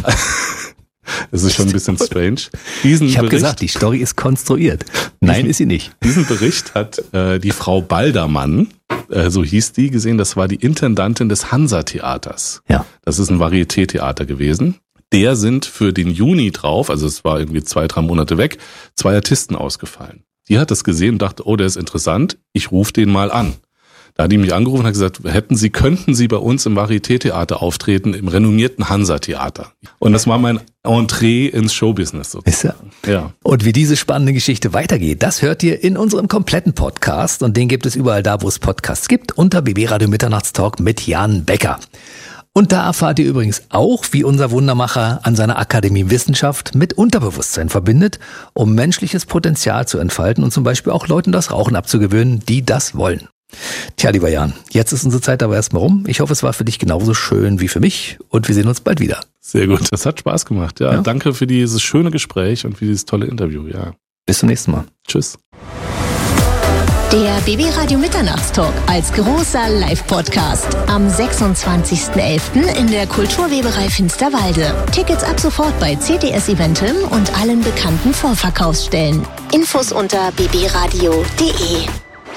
das ist schon ein bisschen strange. Diesen ich habe gesagt, die Story ist konstruiert. Nein, diesen, ist sie nicht. Diesen Bericht hat äh, die Frau Baldermann, äh, so hieß die, gesehen. Das war die Intendantin des Hansa-Theaters. Ja. Das ist ein Varieté-Theater gewesen. Der sind für den Juni drauf, also es war irgendwie zwei, drei Monate weg, zwei Artisten ausgefallen. Die hat das gesehen und dachte, oh, der ist interessant, ich rufe den mal an. Da hat die mich angerufen und hat gesagt, hätten Sie, könnten Sie bei uns im Varieté-Theater auftreten, im renommierten Hansa-Theater. Und das war mein Entree ins Showbusiness sozusagen. Ist ja. ja. Und wie diese spannende Geschichte weitergeht, das hört ihr in unserem kompletten Podcast. Und den gibt es überall da, wo es Podcasts gibt, unter B B Radio Mitternachtstalk mit Jan Becker. Und da erfahrt ihr übrigens auch, wie unser Wundermacher an seiner Akademie Wissenschaft mit Unterbewusstsein verbindet, um menschliches Potenzial zu entfalten und zum Beispiel auch Leuten das Rauchen abzugewöhnen, die das wollen. Tja, lieber Jan, jetzt ist unsere Zeit aber erstmal rum. Ich hoffe, es war für dich genauso schön wie für mich und wir sehen uns bald wieder. Sehr gut, das hat Spaß gemacht. Ja, ja. Danke für dieses schöne Gespräch und für dieses tolle Interview. Ja. Bis zum nächsten Mal. Tschüss. Der B B Radio Mitternachtstalk als großer Live-Podcast am sechsundzwanzigsten elften in der Kulturweberei Finsterwalde. Tickets ab sofort bei C T S Eventim und allen bekannten Vorverkaufsstellen. Infos unter b b radio punkt de.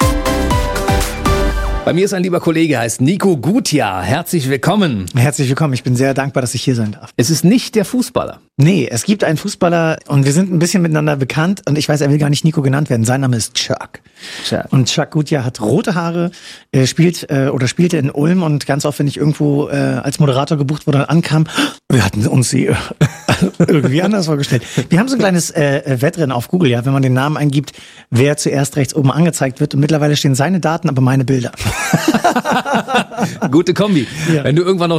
Bei mir ist ein lieber Kollege, heißt Nico Gutjahr. Herzlich willkommen. Herzlich willkommen. Ich bin sehr dankbar, dass ich hier sein darf. Es ist nicht der Fußballer. Nee, es gibt einen Fußballer und wir sind ein bisschen miteinander bekannt und ich weiß, er will gar nicht Nico genannt werden. Sein Name ist Chuck. Chuck. Und Chuck Gutjahr hat rote Haare, äh, spielt äh, oder spielte in Ulm und ganz oft, wenn ich irgendwo äh, als Moderator gebucht wurde, ankam, wir hatten uns sie irgendwie anders vorgestellt. Wir haben so ein kleines äh, Wettrennen auf Google, ja, wenn man den Namen eingibt, wer zuerst rechts oben angezeigt wird und mittlerweile stehen seine Daten, aber meine Bilder. Gute Kombi. Ja. Wenn du irgendwann noch